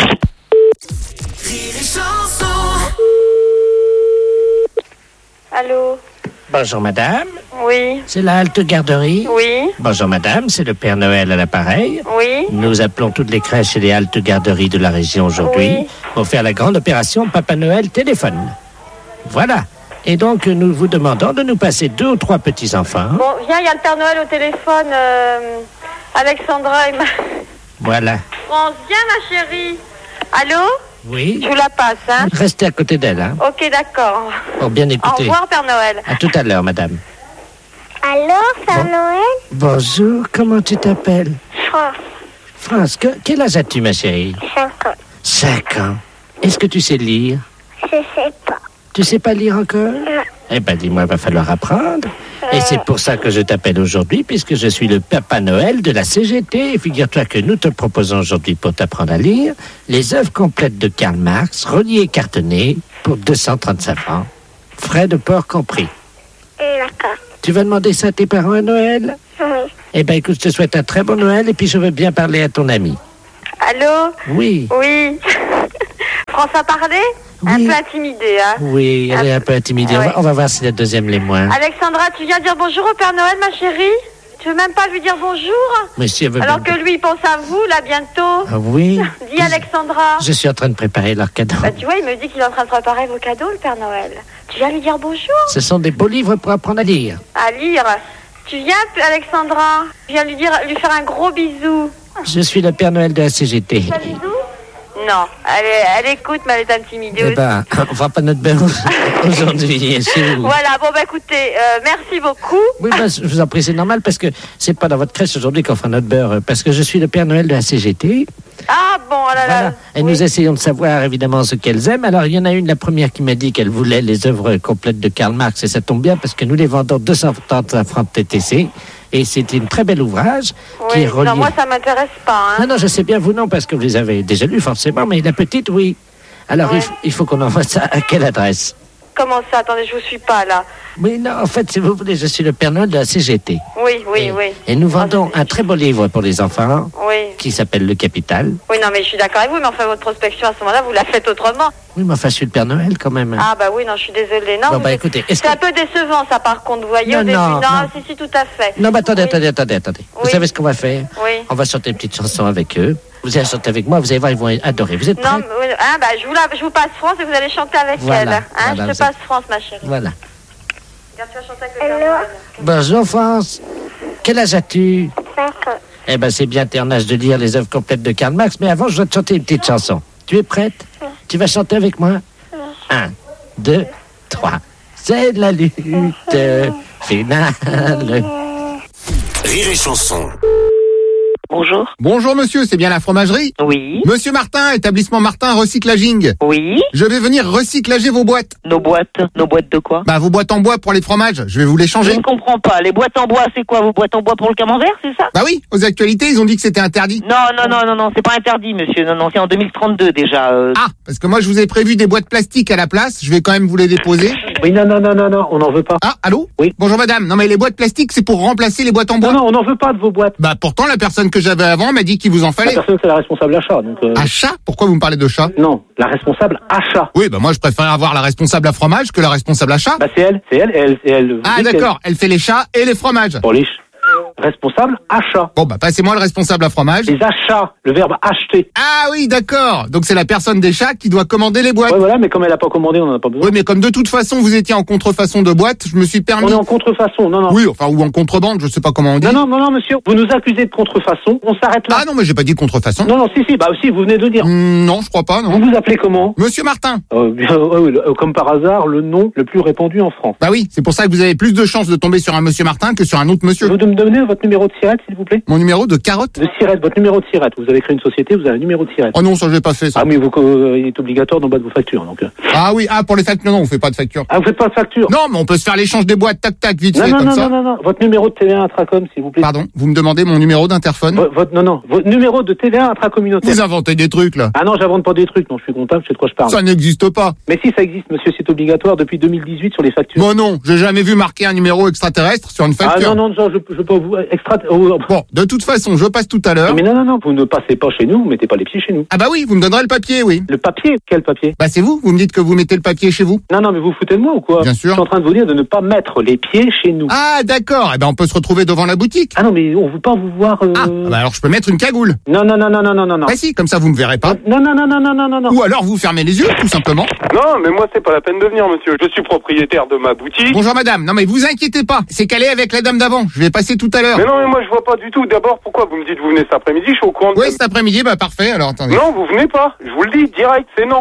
Allô? Bonjour madame, Oui. c'est la halte garderie. Oui. Bonjour madame, c'est le Père Noël à l'appareil. Oui. Nous appelons toutes les crèches et les haltes garderies de la région aujourd'hui Oui. pour faire la grande opération Papa Noël téléphone. Voilà. Et donc, nous vous demandons de nous passer deux ou trois petits-enfants. Bon, viens, il y a le Père Noël au téléphone. euh, Alexandra et ma... Voilà. France, viens, ma chérie. Allô? Oui. Je vous la passe, hein? Restez à côté d'elle, hein, Ok, d'accord. pour bien Au écouter. revoir, Père Noël. À tout à l'heure, madame. Allô, Père Noël? Bonjour, comment tu t'appelles? France, France, que- quel âge as-tu, ma chérie? cinq ans. Cinq ans. Est-ce que tu sais lire? Je sais pas. Tu sais pas lire encore? Non. Eh ben, dis-moi, il va falloir apprendre. Euh, Et c'est pour ça que je t'appelle aujourd'hui, puisque je suis le Papa Noël de la C G T. Et figure-toi que nous te proposons aujourd'hui, pour t'apprendre à lire, les œuvres complètes de Karl Marx, reliées et cartonnées, pour deux cent trente-cinq francs. Frais de port compris. D'accord. Tu vas demander ça à tes parents à Noël? Oui. Eh ben écoute, je te souhaite un très bon Noël et puis je veux bien parler à ton ami. Allô? Oui. Oui. François Parler? Oui. Un peu intimidée, hein? Oui, elle est un peu intimidée. Ah on, va, ouais. on va voir si la deuxième l'est moins. Alexandra, tu viens dire bonjour au Père Noël, ma chérie? Tu veux même pas lui dire bonjour? Mais si elle veut Alors bien- que lui, il pense à vous, là, bientôt. Ah oui. Dis Alexandra. Je suis en train de préparer leur cadeau. Bah, tu vois, il me dit qu'il est en train de préparer vos cadeaux, le Père Noël. Tu viens lui dire bonjour? Ce sont des beaux livres pour apprendre à lire. À lire. Tu viens, Alexandra? Tu viens lui dire, lui faire un gros bisou. Je suis le Père Noël de la C G T. Un bisou? Non, elle, est- elle écoute, mais elle est intimidée Eh aussi. ben, on fera pas notre beurre aujourd'hui chez vous. Voilà, bon, bah écoutez, euh, merci beaucoup. Oui, ben, je vous en prie, c'est normal parce que c'est pas dans votre crèche aujourd'hui qu'on fera notre beurre, euh, parce que je suis le Père Noël de la C G T. Ah, bon, oh là là. Voilà. Et nous essayons de savoir évidemment ce qu'elles aiment. Alors, il y en a une, la première, qui m'a dit qu'elle voulait les œuvres complètes de Karl Marx, et ça tombe bien parce que nous les vendons deux cent trente francs T T C. Et c'est un très bel ouvrage qui Oui, est relié. non, moi, ça m'intéresse pas, hein. Non, non, je sais bien, vous non, parce que vous les avez déjà lus forcément, mais la petite, oui. Alors, il, f- il faut qu'on envoie ça à quelle adresse? Comment ça? Attendez, je vous suis pas, là. Oui, non, en fait, si vous voulez, je suis le Père Noël de la C G T. Oui, oui, oui. Et nous vendons un très beau livre pour les enfants Oui. qui s'appelle Le Capital. Oui, non, mais je suis d'accord avec vous, mais enfin, votre prospection, à ce moment-là, vous la faites autrement. Oui, mais enfin, je suis le Père Noël quand même. Ah, bah oui, non, je suis désolée. Non, Bon, vous bah, êtes- écoutez, est-ce c'est un peu décevant, ça, par contre, vous voyez, Non, au début. non, Non, non. si, si, tout à fait. Non, mais attendez, attendez, attendez, attendez. Vous Oui. savez ce qu'on va faire? Oui. On va chanter une petite chanson avec eux. Vous allez chanter avec moi, vous allez voir, ils vont adorer. Vous êtes prêts? Non, mais, oui, hein, bah, je vous, la, je vous passe France et vous allez chanter avec Voilà, elle. Hein, voilà, je vous te passe France, ma chérie. Voilà. Regarde, tu vas chanter avec le Père Noël. Bonjour, France. Quel âge as-tu? Cinq ans. Eh ben, c'est bien, t'es en âge de lire les œuvres complètes de Karl Marx, mais avant, je dois te chanter une petite chanson. Tu es prête? Tu vas chanter avec moi? Un, deux, trois. C'est la lutte finale. Rire et chanson. Bonjour. Bonjour monsieur, c'est bien la fromagerie? Oui. Monsieur Martin, établissement Martin Recyclaging. Oui. Je vais venir recyclager vos boîtes. Nos boîtes. Nos boîtes de quoi? Bah vos boîtes en bois pour les fromages, je vais vous les Je changer. ne comprends pas. Les boîtes en bois, c'est quoi? Vos boîtes en bois pour le camembert, c'est ça? Bah oui, aux actualités, ils ont dit que c'était interdit. Non, non, non, non, non, c'est pas interdit, monsieur. Non, non, c'est en deux mille trente-deux déjà. euh. Ah, parce que moi je vous ai prévu des boîtes plastiques à la place, je vais quand même vous les déposer. Oui, non, non, non, non, non, on n'en veut pas. Ah, allô? Oui. Bonjour madame, non mais les boîtes plastiques c'est pour remplacer les boîtes en bois. Non, non, on n'en veut pas de vos boîtes. Bah pourtant la personne que j'avais avant m'a dit qu'il vous en La fallait. personne, c'est la responsable achat. Donc, euh, Achat? Pourquoi vous me parlez de chat? Non, la responsable achat. Oui, bah moi je préfère avoir la responsable à fromage que la responsable à chat. Bah c'est elle, c'est elle, et elle, et elle. vous Ah dites d'accord, elle fait les chats et les fromages. Pour les ch- responsable achat. Bon bah passez-moi le responsable à fromage. Les achats, le verbe acheter. Ah oui, d'accord. Donc c'est la personne des chats qui doit commander les boîtes. Ouais, voilà, mais comme elle n'a pas commandé, on n'en a pas besoin. Oui, mais comme de toute façon vous étiez en contrefaçon de boîte, je me suis permis. On est en contrefaçon, non, non. Oui, enfin ou en contrebande, je sais pas comment on dit. Non, non, non, non, monsieur, vous nous accusez de contrefaçon, on s'arrête là. Ah non, mais j'ai pas dit contrefaçon. Non, non, si, si, bah aussi, vous venez de dire. Hmm, non, je crois pas, non. Vous vous appelez comment? Monsieur Martin. Euh, bien, ouais, ouais, le- euh, comme par hasard, le nom le plus répandu en France. Bah oui, c'est pour ça que vous avez plus de chances de tomber sur un monsieur Martin que sur un autre monsieur. Vous me donnez votre numéro de sirette, s'il vous plaît? Mon numéro de carotte? De sirette, votre numéro de sirette. Vous avez créé une société, vous avez un numéro de sirette. Oh non, ça j'ai pas fait ça. Ah, mais vous, euh, il est obligatoire d'en bas de vos factures, donc. euh. Ah oui, ah pour les factures, non, on fait pas de facture. Ah, vous faites pas de facture? Non, mais on peut se faire l'échange des boîtes, tac tac, vite Non, fait non, comme non, ça. non, non, non, votre numéro de T V un intracom, s'il vous plaît. Pardon, vous me demandez mon numéro d'interphone? Vo- votre, non, non, votre numéro de T V un intracommunautaire. Vous inventez des trucs là. Ah non, j'invente pas des trucs, non, je suis comptable, je sais de quoi je parle. Ça n'existe pas. Mais si, ça existe, monsieur, c'est obligatoire depuis deux mille dix-huit sur les factures. Bon non, j'ai jamais vu marquer un numéro extraterrestre sur une Ah facture. non, non, non, je, je peux vous extra. Oh, Bon, de toute façon, je passe tout à l'heure. mais non, non, non, vous ne passez pas chez nous, vous mettez pas les pieds chez nous. Ah bah oui, vous me donnerez le papier, oui. Le papier? Quel papier? Bah c'est vous, vous me dites que vous mettez le papier chez vous. Non, non, mais vous foutez de moi ou quoi? Bien sûr. Je suis en train de vous dire de ne pas mettre les pieds chez nous. Ah d'accord, eh ben on peut se retrouver devant la boutique. Ah non, mais on veut pas vous voir. Euh... Ah, bah alors je peux mettre une cagoule. Non, non, non, non, non, non, non, non. Bah si, comme ça vous me verrez pas. Non, non, non, non, non, non, non, non. Ou alors vous fermez les yeux, tout simplement. Non, mais moi, c'est pas la peine de venir, monsieur. Je suis propriétaire de ma boutique. Bonjour madame, non mais vous inquiétez pas, c'est calé avec la dame d'avant, je vais passer tout à l'heure. Mais non, mais moi, je vois pas du tout. D'abord, pourquoi vous me dites vous venez cet après-midi? Je suis au courant de... Oui, cet après-midi, bah parfait, alors attendez. Non, vous venez pas. Je vous le dis, direct, c'est non. Ah,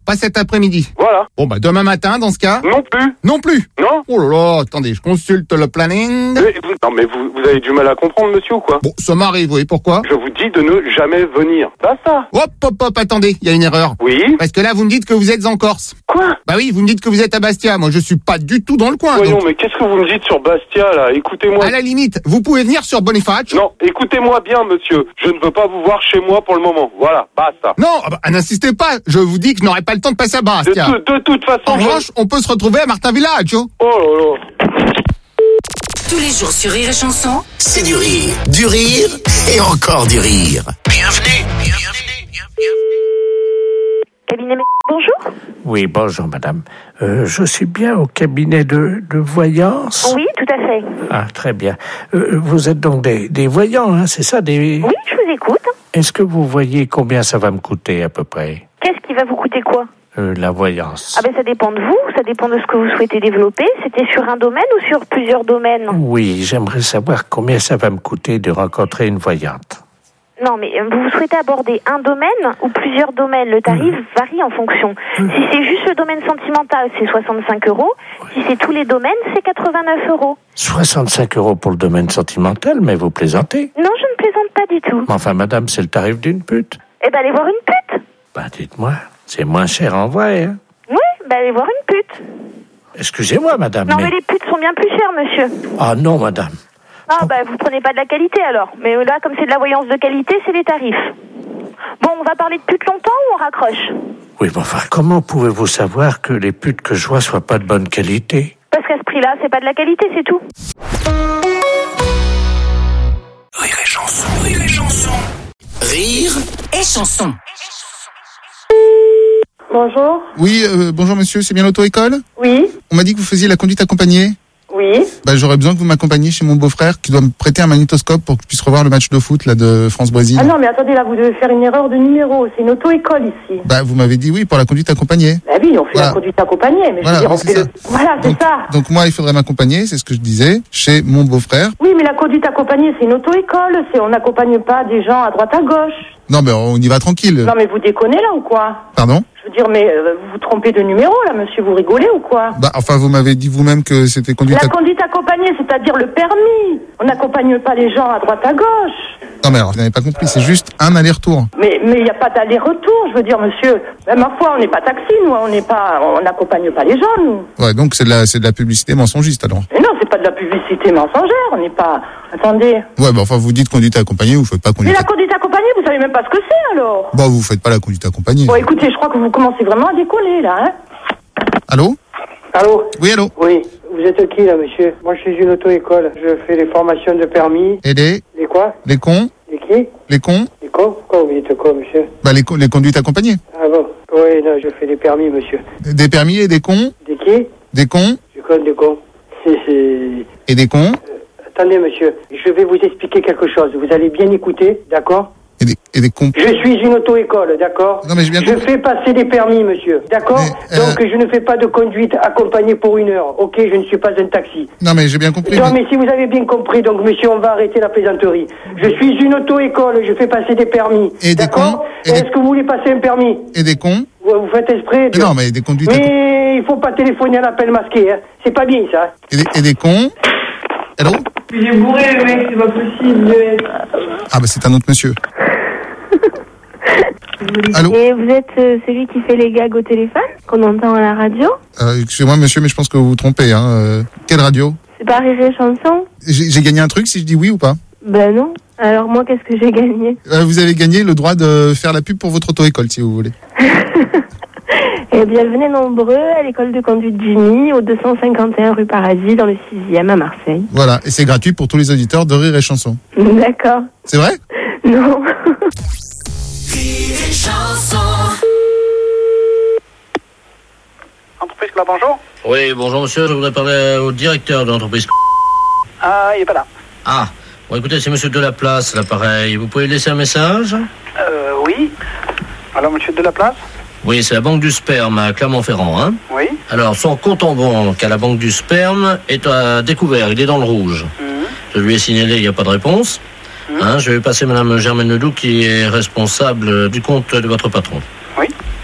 pas cet après-midi. Voilà. Bon, bah demain matin, dans ce cas. Non plus. Non plus. Non. Oh là là, attendez, je consulte le planning. Mais vous- non, mais vous, vous avez du mal à comprendre, monsieur, ou quoi? Bon, ça m'arrive, oui, pourquoi? Je vous dis de ne jamais venir. Pas ça. Hop, hop, hop, attendez, il y a une erreur. Oui. Parce que là, vous me dites que vous êtes en Corse. Quoi? Bah oui, vous me dites que vous êtes à Bastia. Moi, je suis pas du tout dans le coin. Voyons, donc, mais qu'est-ce que vous me dites sur Bastia, là? Écoutez-moi. à la limite, vous pouvez venir sur Boniface. Non, écoutez-moi bien, monsieur. Je ne veux pas vous voir chez moi pour le moment. Voilà, basta. Non, ah bah, n'insistez pas. Je vous dis que je n'aurai pas le temps de passer à De, Bastia. tout- de toute façon, En je- revanche, on peut se retrouver à Martin Village. Oh là là. Tous les jours sur Rire et Chanson, C'est du rire, du rire et encore du rire. Bienvenue, bienvenue, bienvenue. Cabinet, bonjour. Oui, bonjour madame. Euh, je suis bien au cabinet de, de voyance. Oui, tout à fait. Ah, très bien. Euh, vous êtes donc des, des voyants, hein, c'est ça des... Oui, je vous écoute. Est-ce que vous voyez combien ça va me coûter à peu près, Qu'est-ce qui va vous coûter quoi? euh, la voyance? Ah ben ça dépend de vous, ça dépend de ce que vous souhaitez développer. C'était sur un domaine ou sur plusieurs domaines? Oui, j'aimerais savoir combien ça va me coûter de rencontrer une voyante. Non, mais euh, vous souhaitez aborder un domaine ou plusieurs domaines? Le tarif varie en fonction. Si c'est juste le domaine sentimental, c'est soixante-cinq euros. Si c'est tous les domaines, c'est quatre-vingt-neuf euros. soixante-cinq euros pour le domaine sentimental, mais vous plaisantez. Non, je ne plaisante pas du tout. Mais enfin, madame, c'est le tarif d'une pute. Eh ben, allez voir une pute. Bah, dites-moi, c'est moins cher en vrai, hein. Oui, ben, allez voir une pute. Excusez-moi, madame, Non, mais mais... les putes sont bien plus chères, monsieur. Ah non, madame. Ah, ben, vous prenez pas de la qualité, alors. Mais là, comme c'est de la voyance de qualité, c'est les tarifs. Bon, on va parler de pute longtemps ou on raccroche? Oui, mais enfin, comment pouvez-vous savoir que les putes que je vois soient pas de bonne qualité? Parce qu'à ce prix-là, c'est pas de la qualité, c'est tout. Rire et chanson, rire et chanson. Rire et Chanson. Bonjour. Oui, euh, bonjour monsieur, c'est bien l'auto-école? Oui. On m'a dit que vous faisiez la conduite accompagnée. Oui. Bah, j'aurais besoin que vous m'accompagniez chez mon beau-frère qui doit me prêter un magnétoscope pour que je puisse revoir le match de foot là de France-Brésil. Ah non, mais attendez, là, vous devez faire une erreur de numéro. C'est une auto-école ici. Bah, vous m'avez dit oui pour la conduite accompagnée. Bah oui, on fait Voilà. la conduite accompagnée. Mais Voilà, je veux dire, oui, on c'est fait ça. le... Voilà, c'est ça. Donc moi, il faudrait m'accompagner, c'est ce que je disais, chez mon beau-frère. Oui, mais la conduite accompagnée, c'est une auto-école. C'est, on n'accompagne pas des gens à droite à gauche. Non, mais on y va tranquille. Non, mais vous déconnez là ou quoi? Pardon? Je veux dire, mais euh, vous vous trompez de numéro là, monsieur, vous rigolez ou quoi? Bah, enfin, vous m'avez dit vous-même que c'était conduite La accompagnée. conduite accompagnée, c'est-à-dire le permis. On n'accompagne pas les gens à droite à gauche. Non, mais alors, vous n'avez pas compris, c'est juste un aller-retour. Mais mais il n'y a pas d'aller-retour, je veux dire, monsieur. Ben, ma foi, on n'est pas taxi, nous, on n'est pas, on n'accompagne pas les gens, nous. Ouais, donc c'est de la, c'est de la publicité mensongiste alors. Mais non, c'est pas de la publicité mensongère, on n'est pas. Attendez. Ouais, bah enfin, vous dites conduite accompagnée, vous faites pas Mais conduite la accompagnée. conduite accompagnée, vous savez même pas ce que c'est alors. Bon, vous faites pas la conduite accompagnée. Bon, écoutez, je crois que vous commencez vraiment à décoller là, hein. Allô? Allô? Oui, allô? Oui. Vous êtes qui, là, monsieur? Moi, je suis une auto-école. Je fais les formations de permis. Et les, Les quoi? les cons? Les qui? Les cons? Les cons? Pourquoi vous dites quoi, monsieur? Bah, les, co- les conduites accompagnées. Ah bon? Oui, non, je fais des permis, monsieur. Des permis et des cons? Des qui? Des cons? Je connais des cons. C'est, c'est... Et des cons? Attendez, monsieur. Je vais vous expliquer quelque chose. Vous allez bien écouter, d'accord? Et des, et des cons? Je suis une auto-école, d'accord? Non, mais j'ai bien Je compris. fais passer des permis, monsieur, d'accord? Mais, euh, Donc, je ne fais pas de conduite accompagnée pour une heure, ok? Je ne suis pas un taxi. Non, mais j'ai bien compris. Non, mais- mais si vous avez bien compris, donc, monsieur, on va arrêter la plaisanterie. Je suis une auto-école, je fais passer des permis, Et des cons? d'accord? Et des- Est-ce que vous voulez passer un permis? Et des cons? Vous, vous faites exprès? Mais non, mais des conduites accompagnées. Mais il faut pas téléphoner à l'appel masqué, hein. C'est pas bien, ça. Et des, et des cons? Allô? Il est bourré, le mec, c'est pas possible. Ah, bah, c'est un autre monsieur. Allô? Et vous êtes euh, celui qui fait les gags au téléphone, qu'on entend à la radio? Euh, excusez-moi, monsieur, mais je pense que vous vous trompez, hein. Euh, quelle radio? C'est pas Rire et Chanson? J'ai j'ai gagné un truc si je dis oui ou pas? Ben non. Alors moi, qu'est-ce que j'ai gagné? Euh, vous avez gagné le droit de faire la pub pour votre auto-école, si vous voulez. Eh bien, venez nombreux à l'école de conduite Jimmy, au deux cent cinquante et un rue Paradis, dans le sixième à Marseille. Voilà, et c'est gratuit pour tous les auditeurs de Rire et Chanson. D'accord. C'est vrai? Non. Entreprise Club, bonjour. Oui, bonjour monsieur, je voudrais parler au directeur de l'entreprise. Ah, il est pas là. Ah, bon écoutez, c'est monsieur Delaplace, l'appareil. Vous pouvez laisser un message? Euh, oui. Alors, monsieur Delaplace? Oui, c'est la banque du sperme à Clermont-Ferrand, hein? Oui. Alors, son compte en banque à la banque du sperme est à découvert, il est dans le rouge. Je lui ai signalé, il n'y a pas de réponse. Hein, je vais passer madame Germaine Ledoux qui est responsable du compte de votre patron. Oui.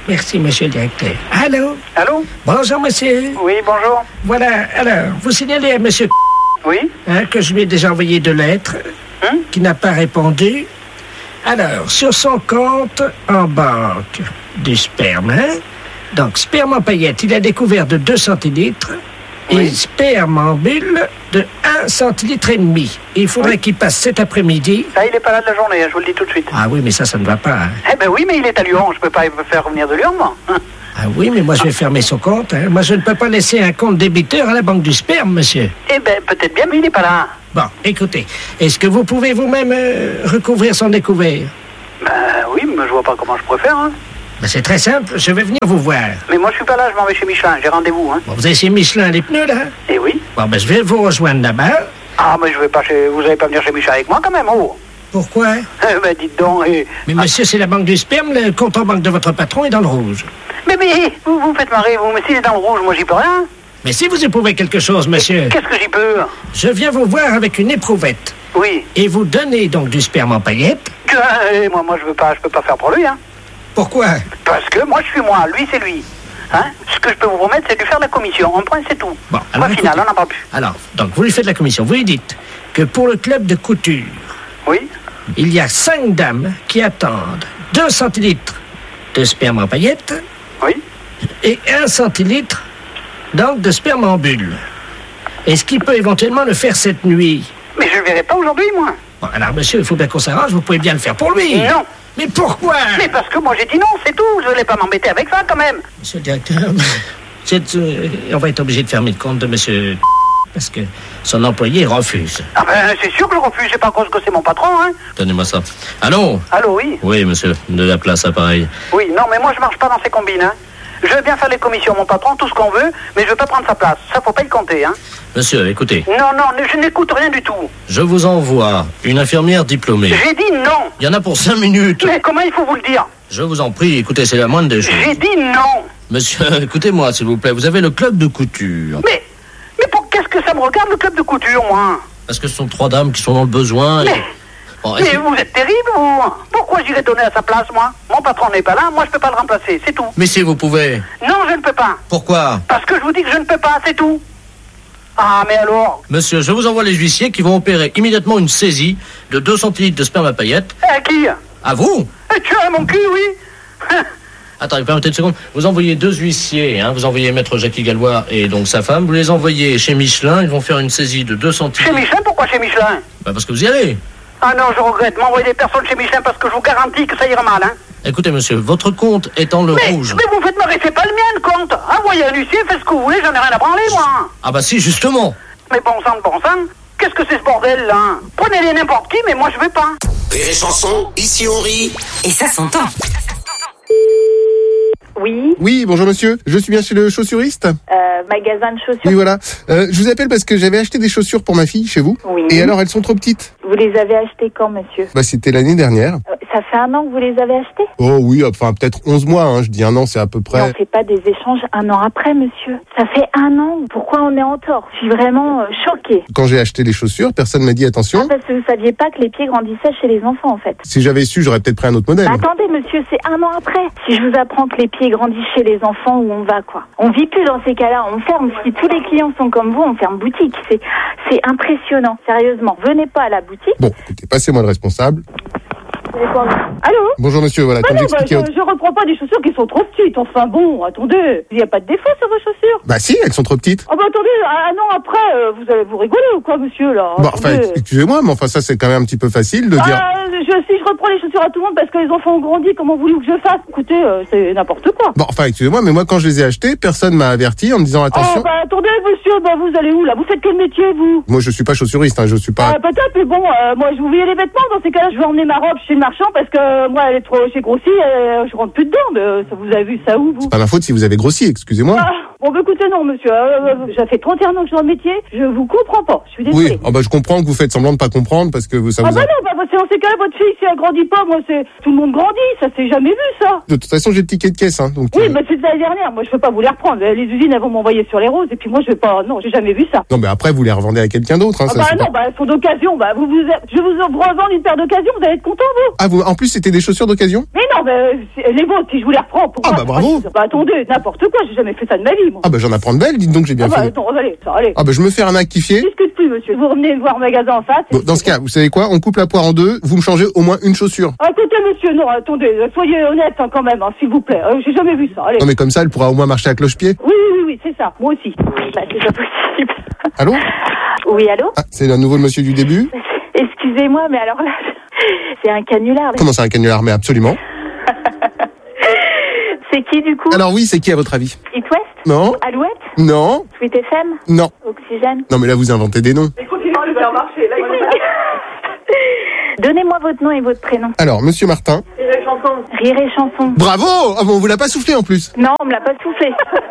Merci, monsieur le directeur. Allô? Allô? Bonjour, monsieur. Oui, bonjour. Voilà, alors, vous signalez à monsieur Oui. Hein, que je lui ai déjà envoyé deux lettres, hein? qui n'a pas répondu. Alors, sur son compte en banque du sperme, hein? Donc, sperme en paillettes, il a découvert de deux centilitres oui. et sperme en bulle de un centilitre et demi. Il faudrait oui. qu'il passe cet après-midi. Ça, il n'est pas là de la journée, je vous le dis tout de suite. Ah oui, mais ça, ça ne va pas. Hein. Eh ben oui, mais il est à Lyon, je peux pas le faire revenir de Lyon, moi. Ah oui, mais moi, je vais fermer son compte. Hein. Moi, je ne peux pas laisser un compte débiteur à la banque du sperme, monsieur. Eh ben, peut-être bien, mais il n'est pas là. Bon, écoutez, est-ce que vous pouvez vous-même euh, recouvrir son découvert? Ben oui, mais je vois pas comment je pourrais faire, hein. Ben, c'est très simple, je vais venir vous voir. Mais moi, je suis pas là, je m'en vais chez Michelin, j'ai rendez-vous, hein. Bon, vous avez chez Michelin les pneus, là? Eh oui. Bon, ben, je vais vous rejoindre là-bas. Ah, mais je vais pas chez... Vous allez pas venir chez Michelin avec moi, quand même, oh. Pourquoi? Eh ben, dites donc, et... Mais monsieur, c'est la banque du sperme, le compte en banque de votre patron est dans le rouge. Mais, mais, vous vous faites marrer, vous, mais s'il est dans le rouge, moi, j'y peux rien. Mais si vous éprouvez quelque chose, monsieur... Qu'est-ce que j'y peux? Je viens vous voir avec une éprouvette. Oui. Et vous donnez donc du sperme en paillettes. Que, moi, moi, je veux pas, je peux pas faire pour lui, hein. Pourquoi? Parce que moi, je suis moi, lui, c'est lui. Hein? Ce que je peux vous promettre, c'est de lui faire la commission. En point, c'est tout. Bon, alors... Au final, on n'en parle plus. Alors, donc, vous lui faites la commission. Vous lui dites que pour le club de couture... Oui. Il y a cinq dames qui attendent deux centilitres de sperme en paillettes. Oui. Et un centilitre, donc, de sperme en bulle. Est-ce qu'il peut éventuellement le faire cette nuit? Mais je le verrai pas aujourd'hui, moi. Bon, alors, monsieur, il faut bien qu'on s'arrange. Vous pouvez bien le faire pour lui. Non. Mais pourquoi? Mais parce que moi, j'ai dit non, c'est tout. Je voulais pas m'embêter avec ça, quand même. Monsieur le directeur, c'est, euh, on va être obligé de fermer le compte de monsieur... Parce que son employé refuse. Ah ben, c'est sûr que je refuse, c'est pas à cause que c'est mon patron, hein. Donnez-moi ça. Allô? Allô, oui? Oui, monsieur, de la place, appareil. Oui, non, mais moi, je marche pas dans ces combines, hein. Je veux bien faire les commissions, mon patron, tout ce qu'on veut, mais je veux pas prendre sa place. Ça, faut pas y compter, hein. Monsieur, écoutez. Non, non, je n'écoute rien du tout. Je vous envoie une infirmière diplômée. J'ai dit non. Il y en a pour cinq minutes. Mais comment il faut vous le dire? Je vous en prie, écoutez, c'est la moindre des choses. J'ai dit non. Monsieur, écoutez-moi, s'il vous plaît, vous avez le club de couture. Mais... Mais pour qu'est-ce que ça me regarde, le club de couture, moi? Parce que ce sont trois dames qui sont dans le besoin. Mais, et... bon, mais vous êtes terrible, vous. Pourquoi j'irais donner à sa place, moi? Mon patron n'est pas là, moi je peux pas le remplacer, c'est tout. Mais si vous pouvez. Non, je ne peux pas. Pourquoi? Parce que je vous dis que je ne peux pas, c'est tout. Ah, mais alors? Monsieur, je vous envoie les huissiers qui vont opérer immédiatement une saisie de deux centilitres de sperme à paillettes. À qui? À vous? Et tu as mon cul, oui. Attendez, permettez une seconde. Vous envoyez deux huissiers, hein. Vous envoyez maître Jackie Gallois et donc sa femme. Vous les envoyez chez Michelin. Ils vont faire une saisie de deux centilitres. Chez Michelin? Pourquoi chez Michelin? Bah parce que vous y allez. Ah non, je regrette. M'envoyer des personnes chez Michelin parce que je vous garantis que ça ira mal, hein. Écoutez, monsieur, votre compte est en le mais, rouge. Mais vous faites marrer, c'est pas le mien, le compte. Envoyez un huissier, faites ce que vous voulez, j'en ai rien à branler, moi. Ah bah si, justement. Mais bon sang de bon sang, qu'est-ce que c'est ce bordel, là? Prenez-les n'importe qui, mais moi je vais pas. Rire et chanson, ici on rit. Et ça s'entend. Oui. Oui, bonjour monsieur. Je suis bien chez le chaussuriste. Euh, magasin de chaussures. Oui, voilà. Euh, je vous appelle parce que j'avais acheté des chaussures pour ma fille chez vous. Oui. Et alors, elles sont trop petites. Vous les avez achetées quand, monsieur? Bah, c'était l'année dernière. Euh, ça fait un an que vous les avez achetées? Oh oui, enfin peut-être onze mois. Hein. Je dis un an, c'est à peu près. Mais on fait pas des échanges un an après, monsieur. Ça fait un an. Pourquoi on est en tort? Je suis vraiment euh, choquée. Quand j'ai acheté les chaussures, personne m'a dit attention. Ah, parce que vous saviez pas que les pieds grandissaient chez les enfants, en fait. Si j'avais su, j'aurais peut-être pris un autre modèle. Bah, attendez, monsieur, c'est un an après. Si je vous apprends que les pieds grandissent chez les enfants, où on va, quoi? On vit plus dans ces cas-là. On ferme. Si tous les clients sont comme vous, on ferme boutique. C'est, c'est impressionnant. Sérieusement. Venez pas à la boutique. Bon, écoutez, passez-moi le responsable. Allô? Bonjour monsieur, voilà, bah comme non, bah, j'expliquais... je, je reprends pas des chaussures qui sont trop petites, enfin bon, attendez, il n'y a pas de défaut sur vos chaussures? Bah si, elles sont trop petites. Oh bah attendez, un an après, euh, vous allez vous rigoler ou quoi, monsieur, là? Bon, enfin, excusez-moi, mais enfin ça c'est quand même un petit peu facile de dire... Ah, je, si je reprends les chaussures à tout le monde parce que les enfants ont grandi, comment voulez-vous que je fasse? Écoutez, euh, c'est n'importe quoi. Bon, enfin, excusez-moi, mais moi quand je les ai achetées, personne m'a averti en me disant attention... Oh bah attendez, monsieur, bah vous allez où, là? Vous faites quel métier, vous? Moi je suis pas chaussuriste, hein, je suis pas... Euh, peut-être, mais bon, euh, moi je vous oubliez les vêtements, dans ces cas-là, je vais emmener ma robe chez le marchand parce que moi elle est trop, j'ai grossi, euh, je rentre plus dedans, mais euh, ça, vous avez vu ça où, vous? C'est pas ma faute si vous avez grossi, excusez-moi. Ah, bon, bah écoutez, non, monsieur, euh, ça fait trente et un ans que je suis dans le métier, je vous comprends pas, je suis désolée. Oui, oh, bah, je comprends que vous faites semblant de pas comprendre parce que vous, ça ah vous... bah a... non, bah moi, c'est dans ces cas-là, votre fille, si elle grandit pas, moi, c'est, tout le monde grandit, ça s'est jamais vu, ça. De toute façon, j'ai le ticket de caisse, hein, donc. Oui, euh, mais c'est de l'année dernière, moi, je peux pas vous les reprendre. Les usines, elles vont m'envoyer sur les roses, et puis moi, je vais pas, non, j'ai jamais vu ça. Non, mais après, vous les revendez à quelqu'un d'autre, hein, Ah ça, bah c'est non, pas- bah, elles sont d'occasion, bah, vous, vous, je vais vous revendre une paire d'occasion, vous allez être content, vous. Ah, vous, en plus, c'était des chaussures d'occasion? Mais non, bah, c'est- les vôtres, si je vous les reprends, pourquoi? Ah bah, bravo. Bah, attendez, n'importe quoi, j'ai jamais fait ça de ma vie, moi. Ah, bah, j'en apprends de belles, dites donc, j'ai bien Ah bah, fait. attends, allez, ça, allez. Ah, bah, je me fais rectifier. Discute plus, monsieur. Vous revenez me voir au magasin en face. Bon, dans ce cas, vous savez quoi? On coupe la poire en deux, vous me changez au moins une chaussure. Ah, écoutez, monsieur, non, attendez, euh, soyez honnête, hein, quand même, hein, s'il vous plaît. Euh, j'ai jamais vu ça, allez. Non, mais comme ça, elle pourra au moins marcher à cloche-pied. Oui, oui, oui, oui, c'est ça, moi aussi. Bah, c'est pas possible. Allô? Oui, allô? Ah, c'est le nouveau monsieur du début? Excusez-moi, mais alors là, c'est un canular. là. Comment c'est un canular? Mais absolument. C'est qui, du coup? Alors oui, c'est qui à votre avis? It West? Non. Alouette? Non. Sweet F M? Non. Oxygène? Non, mais là, vous inventez des noms. Écoutez, il va marcher, là, Donnez-moi votre nom et votre prénom. Alors, monsieur Martin. Rire et chanson. Rire et chanson. Bravo! Ah bon, on vous l'a pas soufflé en plus. Non, on me l'a pas soufflé.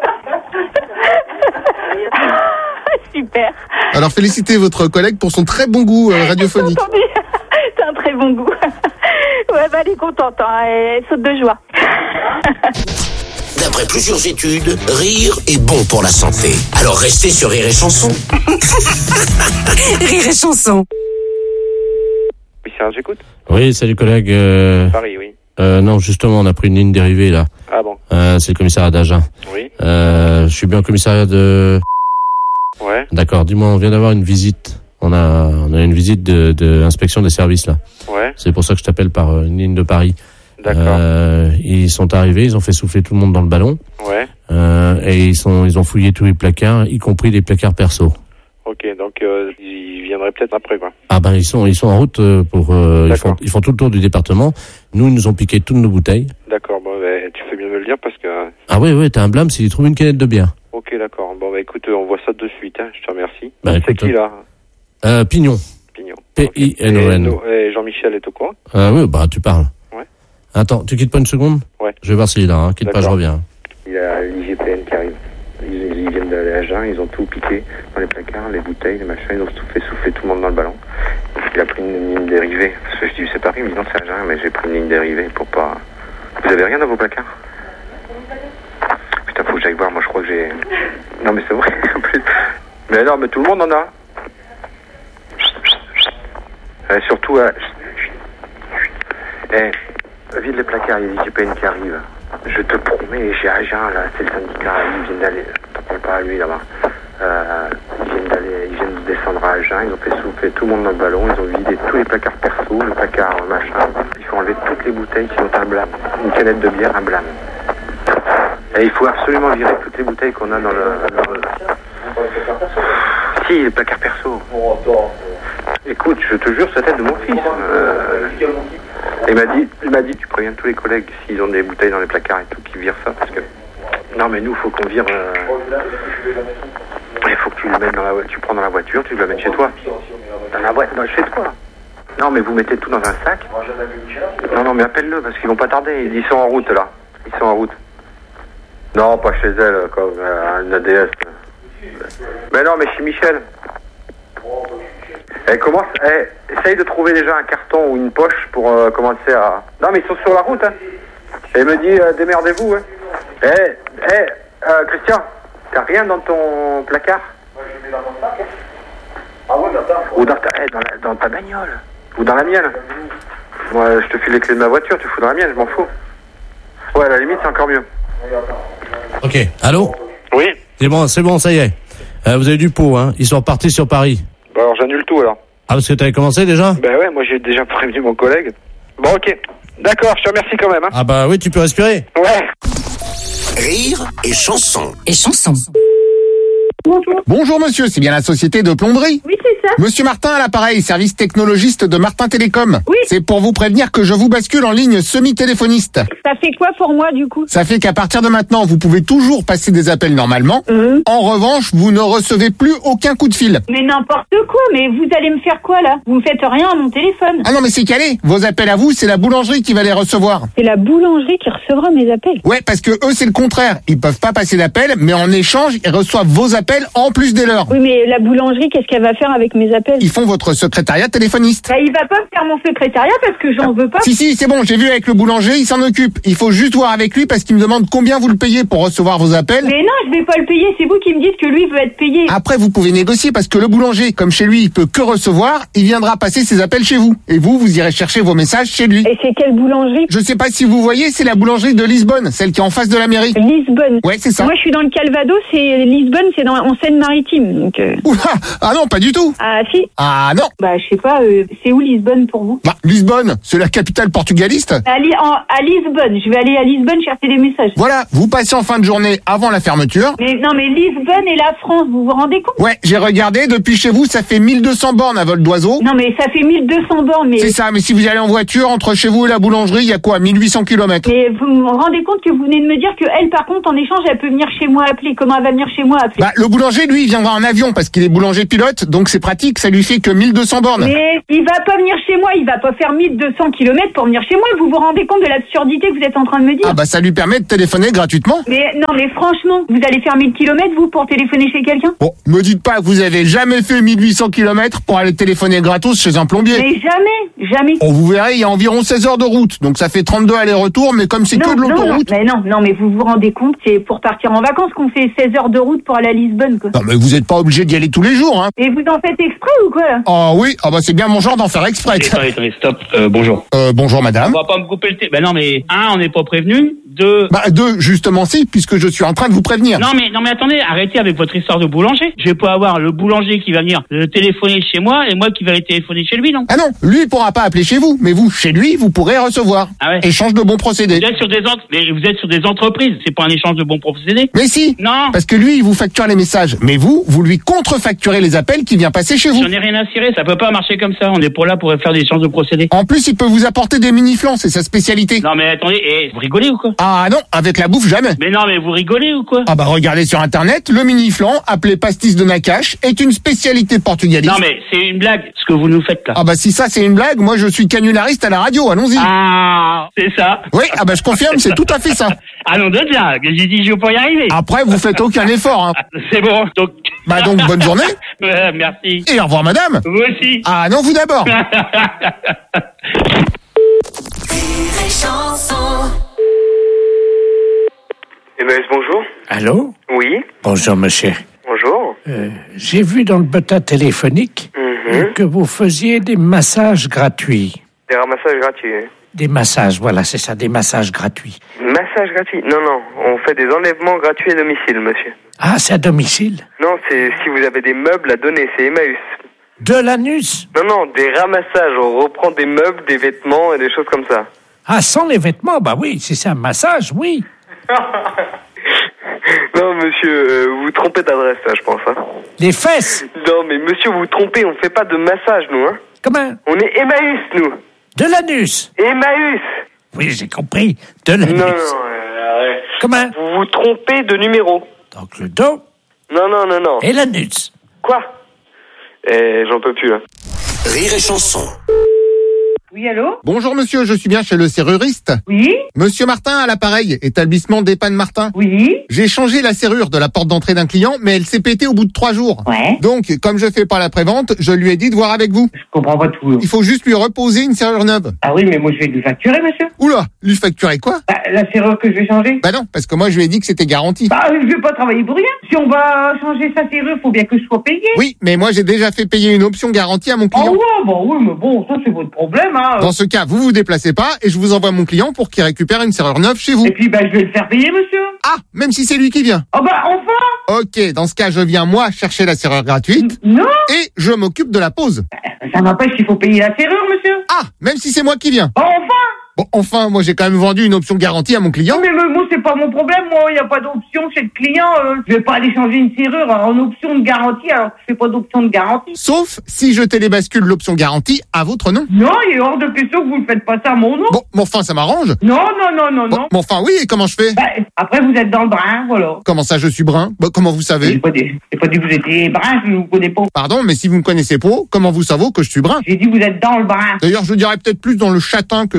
Super. Alors, félicitez votre collègue pour son très bon goût euh, radiophonique. Entendu. C'est un très bon goût. Ouais, bah elle est contente, hein. Elle saute de joie. D'après plusieurs études, rire est bon pour la santé. Alors restez sur Rire et Chanson. Rire et chanson. Oui, Serge, j'écoute. Oui, salut collègue. Euh, Paris, oui. euh, non, justement, on a pris une ligne dérivée là. Ah bon? Euh, c'est le commissariat d'Agen. Oui. Euh, je suis bien au commissariat de... Ouais. D'accord, dis-moi, on vient d'avoir une visite. On a, on a une visite de, de l'inspection des services là. Ouais. C'est pour ça que je t'appelle par euh, une ligne de Paris. D'accord. Euh, ils sont arrivés, ils ont fait souffler tout le monde dans le ballon. Ouais. Euh, et ils sont, ils ont fouillé tous les placards, y compris les placards perso. Ok, donc euh, ils viendraient peut-être après, quoi. Ah ben ils sont, ils sont en route euh, pour, euh, ils D'accord. font, ils font tout le tour du département. Nous, ils nous ont piqué toutes nos bouteilles. D'accord, bon, bah, tu fais bien de me le dire parce que... Ah oui, oui, t'as un blâme s'ils trouvent une canette de bière. Ok, d'accord. Bon, bah écoute, on voit ça de suite, hein. Je te remercie. Bah, C'est écoute, qui, là? Euh, Pignon. Pignon. P I N O N. Et, no- et Jean-Michel est au courant? Euh, oui, bah tu parles. Ouais. Attends, tu quittes pas une seconde? Ouais. Je vais voir s'il est là, hein. Quitte pas, je D'accord. reviens. Il y a l'I G P N qui arrive. Ils, ils viennent d'aller à Agen, ils ont tout piqué dans les placards, les bouteilles, les machins, ils ont tout fait souffler tout le monde dans le ballon. Il a pris une ligne dérivée. Parce que je dis, c'est Paris, il me dit non, c'est Agen, mais j'ai pris une ligne dérivée pour pas... Vous avez rien dans vos placards? Putain, faut que j'aille voir, moi je crois que j'ai... Non mais c'est vrai, en plus. Mais non, mais tout le monde en a. Euh, surtout, euh... eh, vide les placards, il y a l'I G P N qui arrive. Je te promets, j'ai Agen, là, c'est le syndicat, ils viennent d'aller... T'en parles pas à lui, là-bas. Euh, ils viennent d'aller, ils viennent de descendre à Agen, ils ont fait souffler tout le monde dans le ballon, ils ont vidé tous les placards perso, le placard machin. Il faut enlever toutes les bouteilles qui ont un blâme. Une canette de bière, un blâme. Et il faut absolument virer toutes les bouteilles qu'on a dans le... Dans le... Si, les placards perso. Écoute, je te jure, c'est la tête de mon fils. Euh... Il m'a dit, il m'a dit, tu préviens tous les collègues s'ils ont des bouteilles dans les placards et tout, qu'ils virent ça, parce que... Non, mais nous, faut qu'on vire... Euh... Il faut que tu le mettes dans la voiture, tu prends dans la voiture, tu le mets chez toi. Dans la boîte, dans chez toi. Non, mais vous mettez tout dans un sac. Non, non, mais appelle-le, parce qu'ils vont pas tarder. Ils sont en route, là. Ils sont en route. Non, pas chez elle, comme euh, une A D S. Mais non, mais chez Michel. Elle commence, elle essaye de trouver déjà un carton ou une poche pour euh, commencer à... Non, mais ils sont sur la route, hein. Et elle me dit, euh, démerdez-vous, hein. Eh, eh, euh, Christian, t'as rien dans ton placard? Moi, je mets dans mon sac. Ah ouais, dans Ou dans ta, eh, dans, la, dans ta bagnole. Ou dans la mienne. Moi, je te file les clés de ma voiture, tu fous dans la mienne, je m'en fous. Ouais, à la limite, c'est encore mieux. Ok, allô? Oui. C'est bon, c'est bon, ça y est. Euh, vous avez du pot, hein. Ils sont repartis sur Paris. Bah alors, j'annule tout, alors. Ah, parce que t'avais commencé déjà? Bah ouais, moi, j'ai déjà prévenu mon collègue. Bon, ok. D'accord, je te remercie quand même, hein. Ah bah oui, tu peux respirer. Ouais. Rire et chanson. Et chanson. Bonjour. Bonjour monsieur, c'est bien la société de plomberie? Oui, c'est ça. Monsieur Martin à l'appareil, service technologiste de Martin Télécom. Oui. C'est pour vous prévenir que je vous bascule en ligne semi-téléphoniste. Ça fait quoi pour moi, du coup? Ça fait qu'à partir de maintenant, vous pouvez toujours passer des appels normalement. Mmh. En revanche, vous ne recevez plus aucun coup de fil. Mais n'importe quoi, mais vous allez me faire quoi, là? Vous me faites rien à mon téléphone. Ah non mais c'est calé, vos appels à vous, c'est la boulangerie qui va les recevoir. C'est la boulangerie qui recevra mes appels. Ouais, parce que eux c'est le contraire. Ils peuvent pas passer d'appels, mais en échange, ils reçoivent vos appels en plus des leurs. Oui, mais la boulangerie, qu'est-ce qu'elle va faire avec avec mes appels? Ils font votre secrétariat téléphoniste. Bah, il va pas me faire mon secrétariat parce que j'en veux pas. Si, si, c'est bon, j'ai vu avec le boulanger, il s'en occupe. Il faut juste voir avec lui parce qu'il me demande combien vous le payez pour recevoir vos appels. Mais non, je vais pas le payer, c'est vous qui me dites que lui veut être payé. Après, vous pouvez négocier parce que le boulanger, comme chez lui, il peut que recevoir, il viendra passer ses appels chez vous. Et vous, vous irez chercher vos messages chez lui. Et c'est quelle boulangerie? Je sais pas si vous voyez, c'est la boulangerie de Lisbonne, celle qui est en face de la mairie. Lisbonne? Ouais, c'est ça. Moi, je suis dans le Calvados et Lisbonne, c'est dans, en Seine-Maritime, donc... Euh... Oula, ah non, pas du tout. Ah si? Ah non. Bah, je sais pas, euh, c'est où Lisbonne pour vous? Bah, Lisbonne, c'est la capitale portugaliste. À, Li- en, à Lisbonne, je vais aller à Lisbonne chercher des messages. Voilà, vous passez en fin de journée avant la fermeture. Mais non, mais Lisbonne et la France, vous vous rendez compte? Ouais, j'ai regardé, depuis chez vous, ça fait mille deux cents bornes à vol d'oiseau. Non, mais ça fait mille deux cents bornes, mais... C'est ça, mais si vous allez en voiture, entre chez vous et la boulangerie, il y a quoi, mille huit cents kilomètres? Mais vous vous rendez compte que vous venez de me dire que elle, par contre, en échange, elle peut venir chez moi appeler. Comment elle va venir chez moi appeler? Bah, le boulanger, lui, il viendra en avion parce qu'il est boulanger pilote, donc c'est pratique, ça lui fait que mille deux cents bornes. Mais il va pas venir chez moi, il va pas faire mille deux cents kilomètres pour venir chez moi. Vous vous rendez compte de l'absurdité que vous êtes en train de me dire? Ah bah ça lui permet de téléphoner gratuitement. Mais non, mais franchement, vous allez faire mille kilomètres, vous, pour téléphoner chez quelqu'un? Bon, me dites pas que vous avez jamais fait mille huit cents kilomètres pour aller téléphoner gratos chez un plombier. Mais jamais, jamais. Oh, vous verrez, il y a environ seize heures de route, donc ça fait trente-deux allers-retours, mais comme c'est que de Non, non, l'autoroute... mais non, non, mais vous vous rendez compte, c'est pour partir en vacances qu'on fait seize heures de route pour aller à Lisbonne, quoi. Non mais vous êtes pas obligé d'y aller tous les jours, hein. Et vous en faites exprès ou quoi, là? Oh oui, ah bah c'est bien mon genre d'en faire exprès. Attendez, attendez, stop, euh, bonjour. Euh, bonjour madame. On va pas me couper le thé. Ben non, mais un, on n'est pas prévenu. Deux. Bah deux, justement si, puisque je suis en train de vous prévenir. Non mais non mais attendez, arrêtez avec votre histoire de boulanger. Je vais pas avoir le boulanger qui va venir euh, téléphoner chez moi et moi qui vais aller téléphoner chez lui, non? Ah non, lui il pourra pas appeler chez vous, mais vous, chez lui, vous pourrez recevoir. Ah ouais. Échange de bons procédés. Vous êtes sur des ent- mais vous êtes sur des entreprises, c'est pas un échange de bons procédés. Mais si. Non. Parce que lui, il vous facture les messages, mais vous, vous lui contrefacturez les appels qui vient passer chez vous. J'en ai rien à cirer, ça peut pas marcher comme ça. On est pour là pour faire des échanges de procédés. En plus, il peut vous apporter des mini-flans, c'est sa spécialité. Non mais attendez, eh, vous rigolez ou quoi? Ah non, avec la bouffe jamais. Mais non mais vous rigolez ou quoi? Ah bah regardez sur internet, le mini-flan, appelé pastis de Nakache, est une spécialité portugaliste. Non mais c'est une blague, ce que vous nous faites là. Ah bah si ça c'est une blague, moi je suis canulariste à la radio, allons-y. Ah, c'est ça. Oui, ah bah je confirme, c'est tout à fait ça. Allons de là, j'ai dit je vais pas y arriver. Après, vous faites aucun effort, hein. C'est bon, donc... Bah donc, bonne journée. Euh, merci. Et au revoir madame. Vous aussi. Ah non, vous d'abord. Emmaüs, bonjour. Allô? Oui. Bonjour, monsieur. Bonjour. Euh, j'ai vu dans le bottin téléphonique Mhm. que vous faisiez des massages gratuits. Des ramassages gratuits. hein. Des massages, voilà, c'est ça, des massages gratuits. Massage gratuit? Non, non. On fait des enlèvements gratuits à domicile, monsieur. Ah, c'est à domicile? Non, c'est si vous avez des meubles à donner, c'est Emmaüs. De l'anus? Non, non, des ramassages. On reprend des meubles, des vêtements et des choses comme ça. Ah, sans les vêtements, bah oui, si c'est un massage, oui. Non, monsieur, euh, vous vous trompez d'adresse, là, je pense. Hein. Les fesses? Non, mais monsieur, vous vous trompez. On fait pas de massage, nous. Hein. Comment? On est Emmaüs, nous. De l'anus? Emmaüs. Oui, j'ai compris. De l'anus. Non, non, euh, arrête. Comment? Vous vous trompez de numéro. Donc le dos? Non, non, non, non. Et l'anus? Quoi? Eh, j'en peux plus, là. Rire et chanson. Oui, allô? Bonjour monsieur, je suis bien chez le serruriste. Oui? Monsieur Martin à l'appareil, établissement d'Épanne Martin. Oui? J'ai changé la serrure de la porte d'entrée d'un client, mais elle s'est pétée au bout de trois jours. Ouais. Donc, comme je fais pas la prévente, je lui ai dit de voir avec vous. Je comprends pas tout. Il faut juste lui reposer une serrure neuve. Ah oui, mais moi je vais lui facturer, monsieur. Oula, lui facturer quoi? Bah, la serrure que je vais changer. Bah non, parce que moi je lui ai dit que c'était garanti. Bah, je vais pas travailler pour rien. Si on va changer sa serrure, faut bien que je sois payé. Oui, mais moi j'ai déjà fait payer une option garantie à mon Ah client. ouais, bah oui, mais bon, ça c'est votre problème, hein. Dans ce cas, vous vous déplacez pas et je vous envoie mon client pour qu'il récupère une serrure neuve chez vous. Et puis, bah, je vais le faire payer, monsieur. Ah, même si c'est lui qui vient. Ah bah, enfin. Ok, dans ce cas, je viens moi chercher la serrure gratuite. Non. Et je m'occupe de la pause. Ça n'empêche qu'il faut payer la serrure, monsieur. Ah, même si c'est moi qui viens. Bah, enfin. Bon, enfin, moi j'ai quand même vendu une option garantie à mon client. Non, mais mais moi, c'est pas mon problème. Moi, il n'y a pas d'option chez le client. Euh, je vais pas aller changer une serrure en option de garantie alors que je fais pas d'option de garantie. Sauf si je télébascule l'option garantie à votre nom. Non, il est hors de question que vous ne faites pas ça à mon nom. Bon, mais enfin, ça m'arrange. Non, non, non, non, Bon, non. mais enfin, oui, et comment je fais? Bah, après, vous êtes dans le brin, voilà. Comment ça, je suis brun? Bah, comment vous savez? J'ai pas dit, j'ai pas dit que vous étiez brun, je ne vous connais pas. Pardon, mais si vous me connaissez pas, comment vous savez que je suis brun? J'ai dit que vous êtes dans le brin. D'ailleurs, je dirais peut-être plus dans le châtain que dans le brun.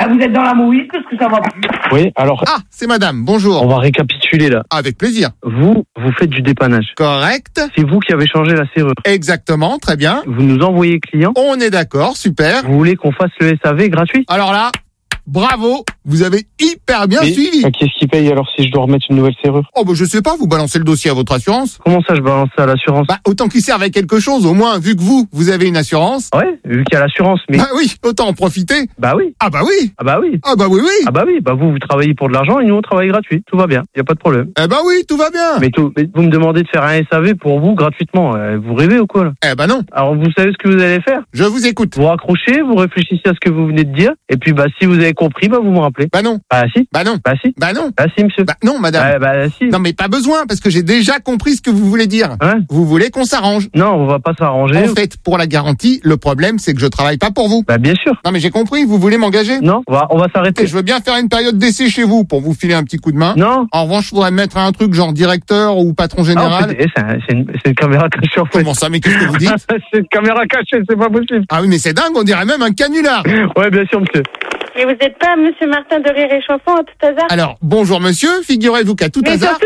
Bah, vous êtes dans la mouise parce que ça va plus. Oui, alors. Ah, c'est madame, bonjour. On va récapituler là. Avec plaisir. Vous, vous faites du dépannage. Correct. C'est vous qui avez changé la serrure. Exactement, très bien. Vous nous envoyez client. On est d'accord, super. Vous voulez qu'on fasse le S A V gratuit? Alors là, bravo, vous avez hyper bien Mais, suivi. bah, Qu'est-ce qui paye alors si je dois remettre une nouvelle serrure? Oh bah je sais pas, vous balancez le dossier à votre assurance. Comment ça je balance ça à l'assurance? Bah autant qu'il serve à quelque chose, au moins vu que vous, vous avez une assurance. Ouais, vu qu'il y a l'assurance, mais... Bah oui, autant en profiter. Bah oui. Ah bah oui. Ah bah oui. Ah bah oui, oui. Ah bah oui, bah vous, vous travaillez pour de l'argent et nous on travaille gratuit, tout va bien, y a pas de problème. Eh bah oui, tout va bien. Mais, tout, mais vous me demandez de faire un S A V pour vous gratuitement, euh, vous rêvez ou quoi là? Eh bah non. Alors vous savez ce que vous allez faire? Je vous écoute. Vous raccrochez, vous réfléchissez à ce que vous venez de dire, et puis bah si vous avez compris, bah vous me rappelez. Bah non. Bah si. Bah non. Bah si. Bah non. Bah si monsieur. Bah non madame. Bah, bah si. Non mais pas besoin, parce que j'ai déjà compris ce que vous voulez dire. Hein? Vous voulez qu'on s'arrange. Non, on va pas s'arranger. En fait, pour la garantie, le problème c'est que je travaille pas pour vous. Bah bien sûr. Non mais j'ai compris, vous voulez m'engager? Non, on va, on va s'arrêter. Et je veux bien faire une période d'essai chez vous pour vous filer un petit coup de main. Non. En revanche, je voudrais mettre un truc genre directeur ou patron Ah, général. en fait, eh, c'est un- c'est une, c'est une caméra cachée en fait. Comment ça, mais qu'est-ce que vous dites? C'est une caméra cachée, c'est pas possible. Ah oui, mais c'est dingue, on dirait même un canular. Ouais, bien sûr monsieur. Mais vous n'êtes pas Monsieur Martin de Rire et Chanson à tout hasard? Alors, bonjour monsieur, figurez-vous qu'à tout Mais hasard... surtout,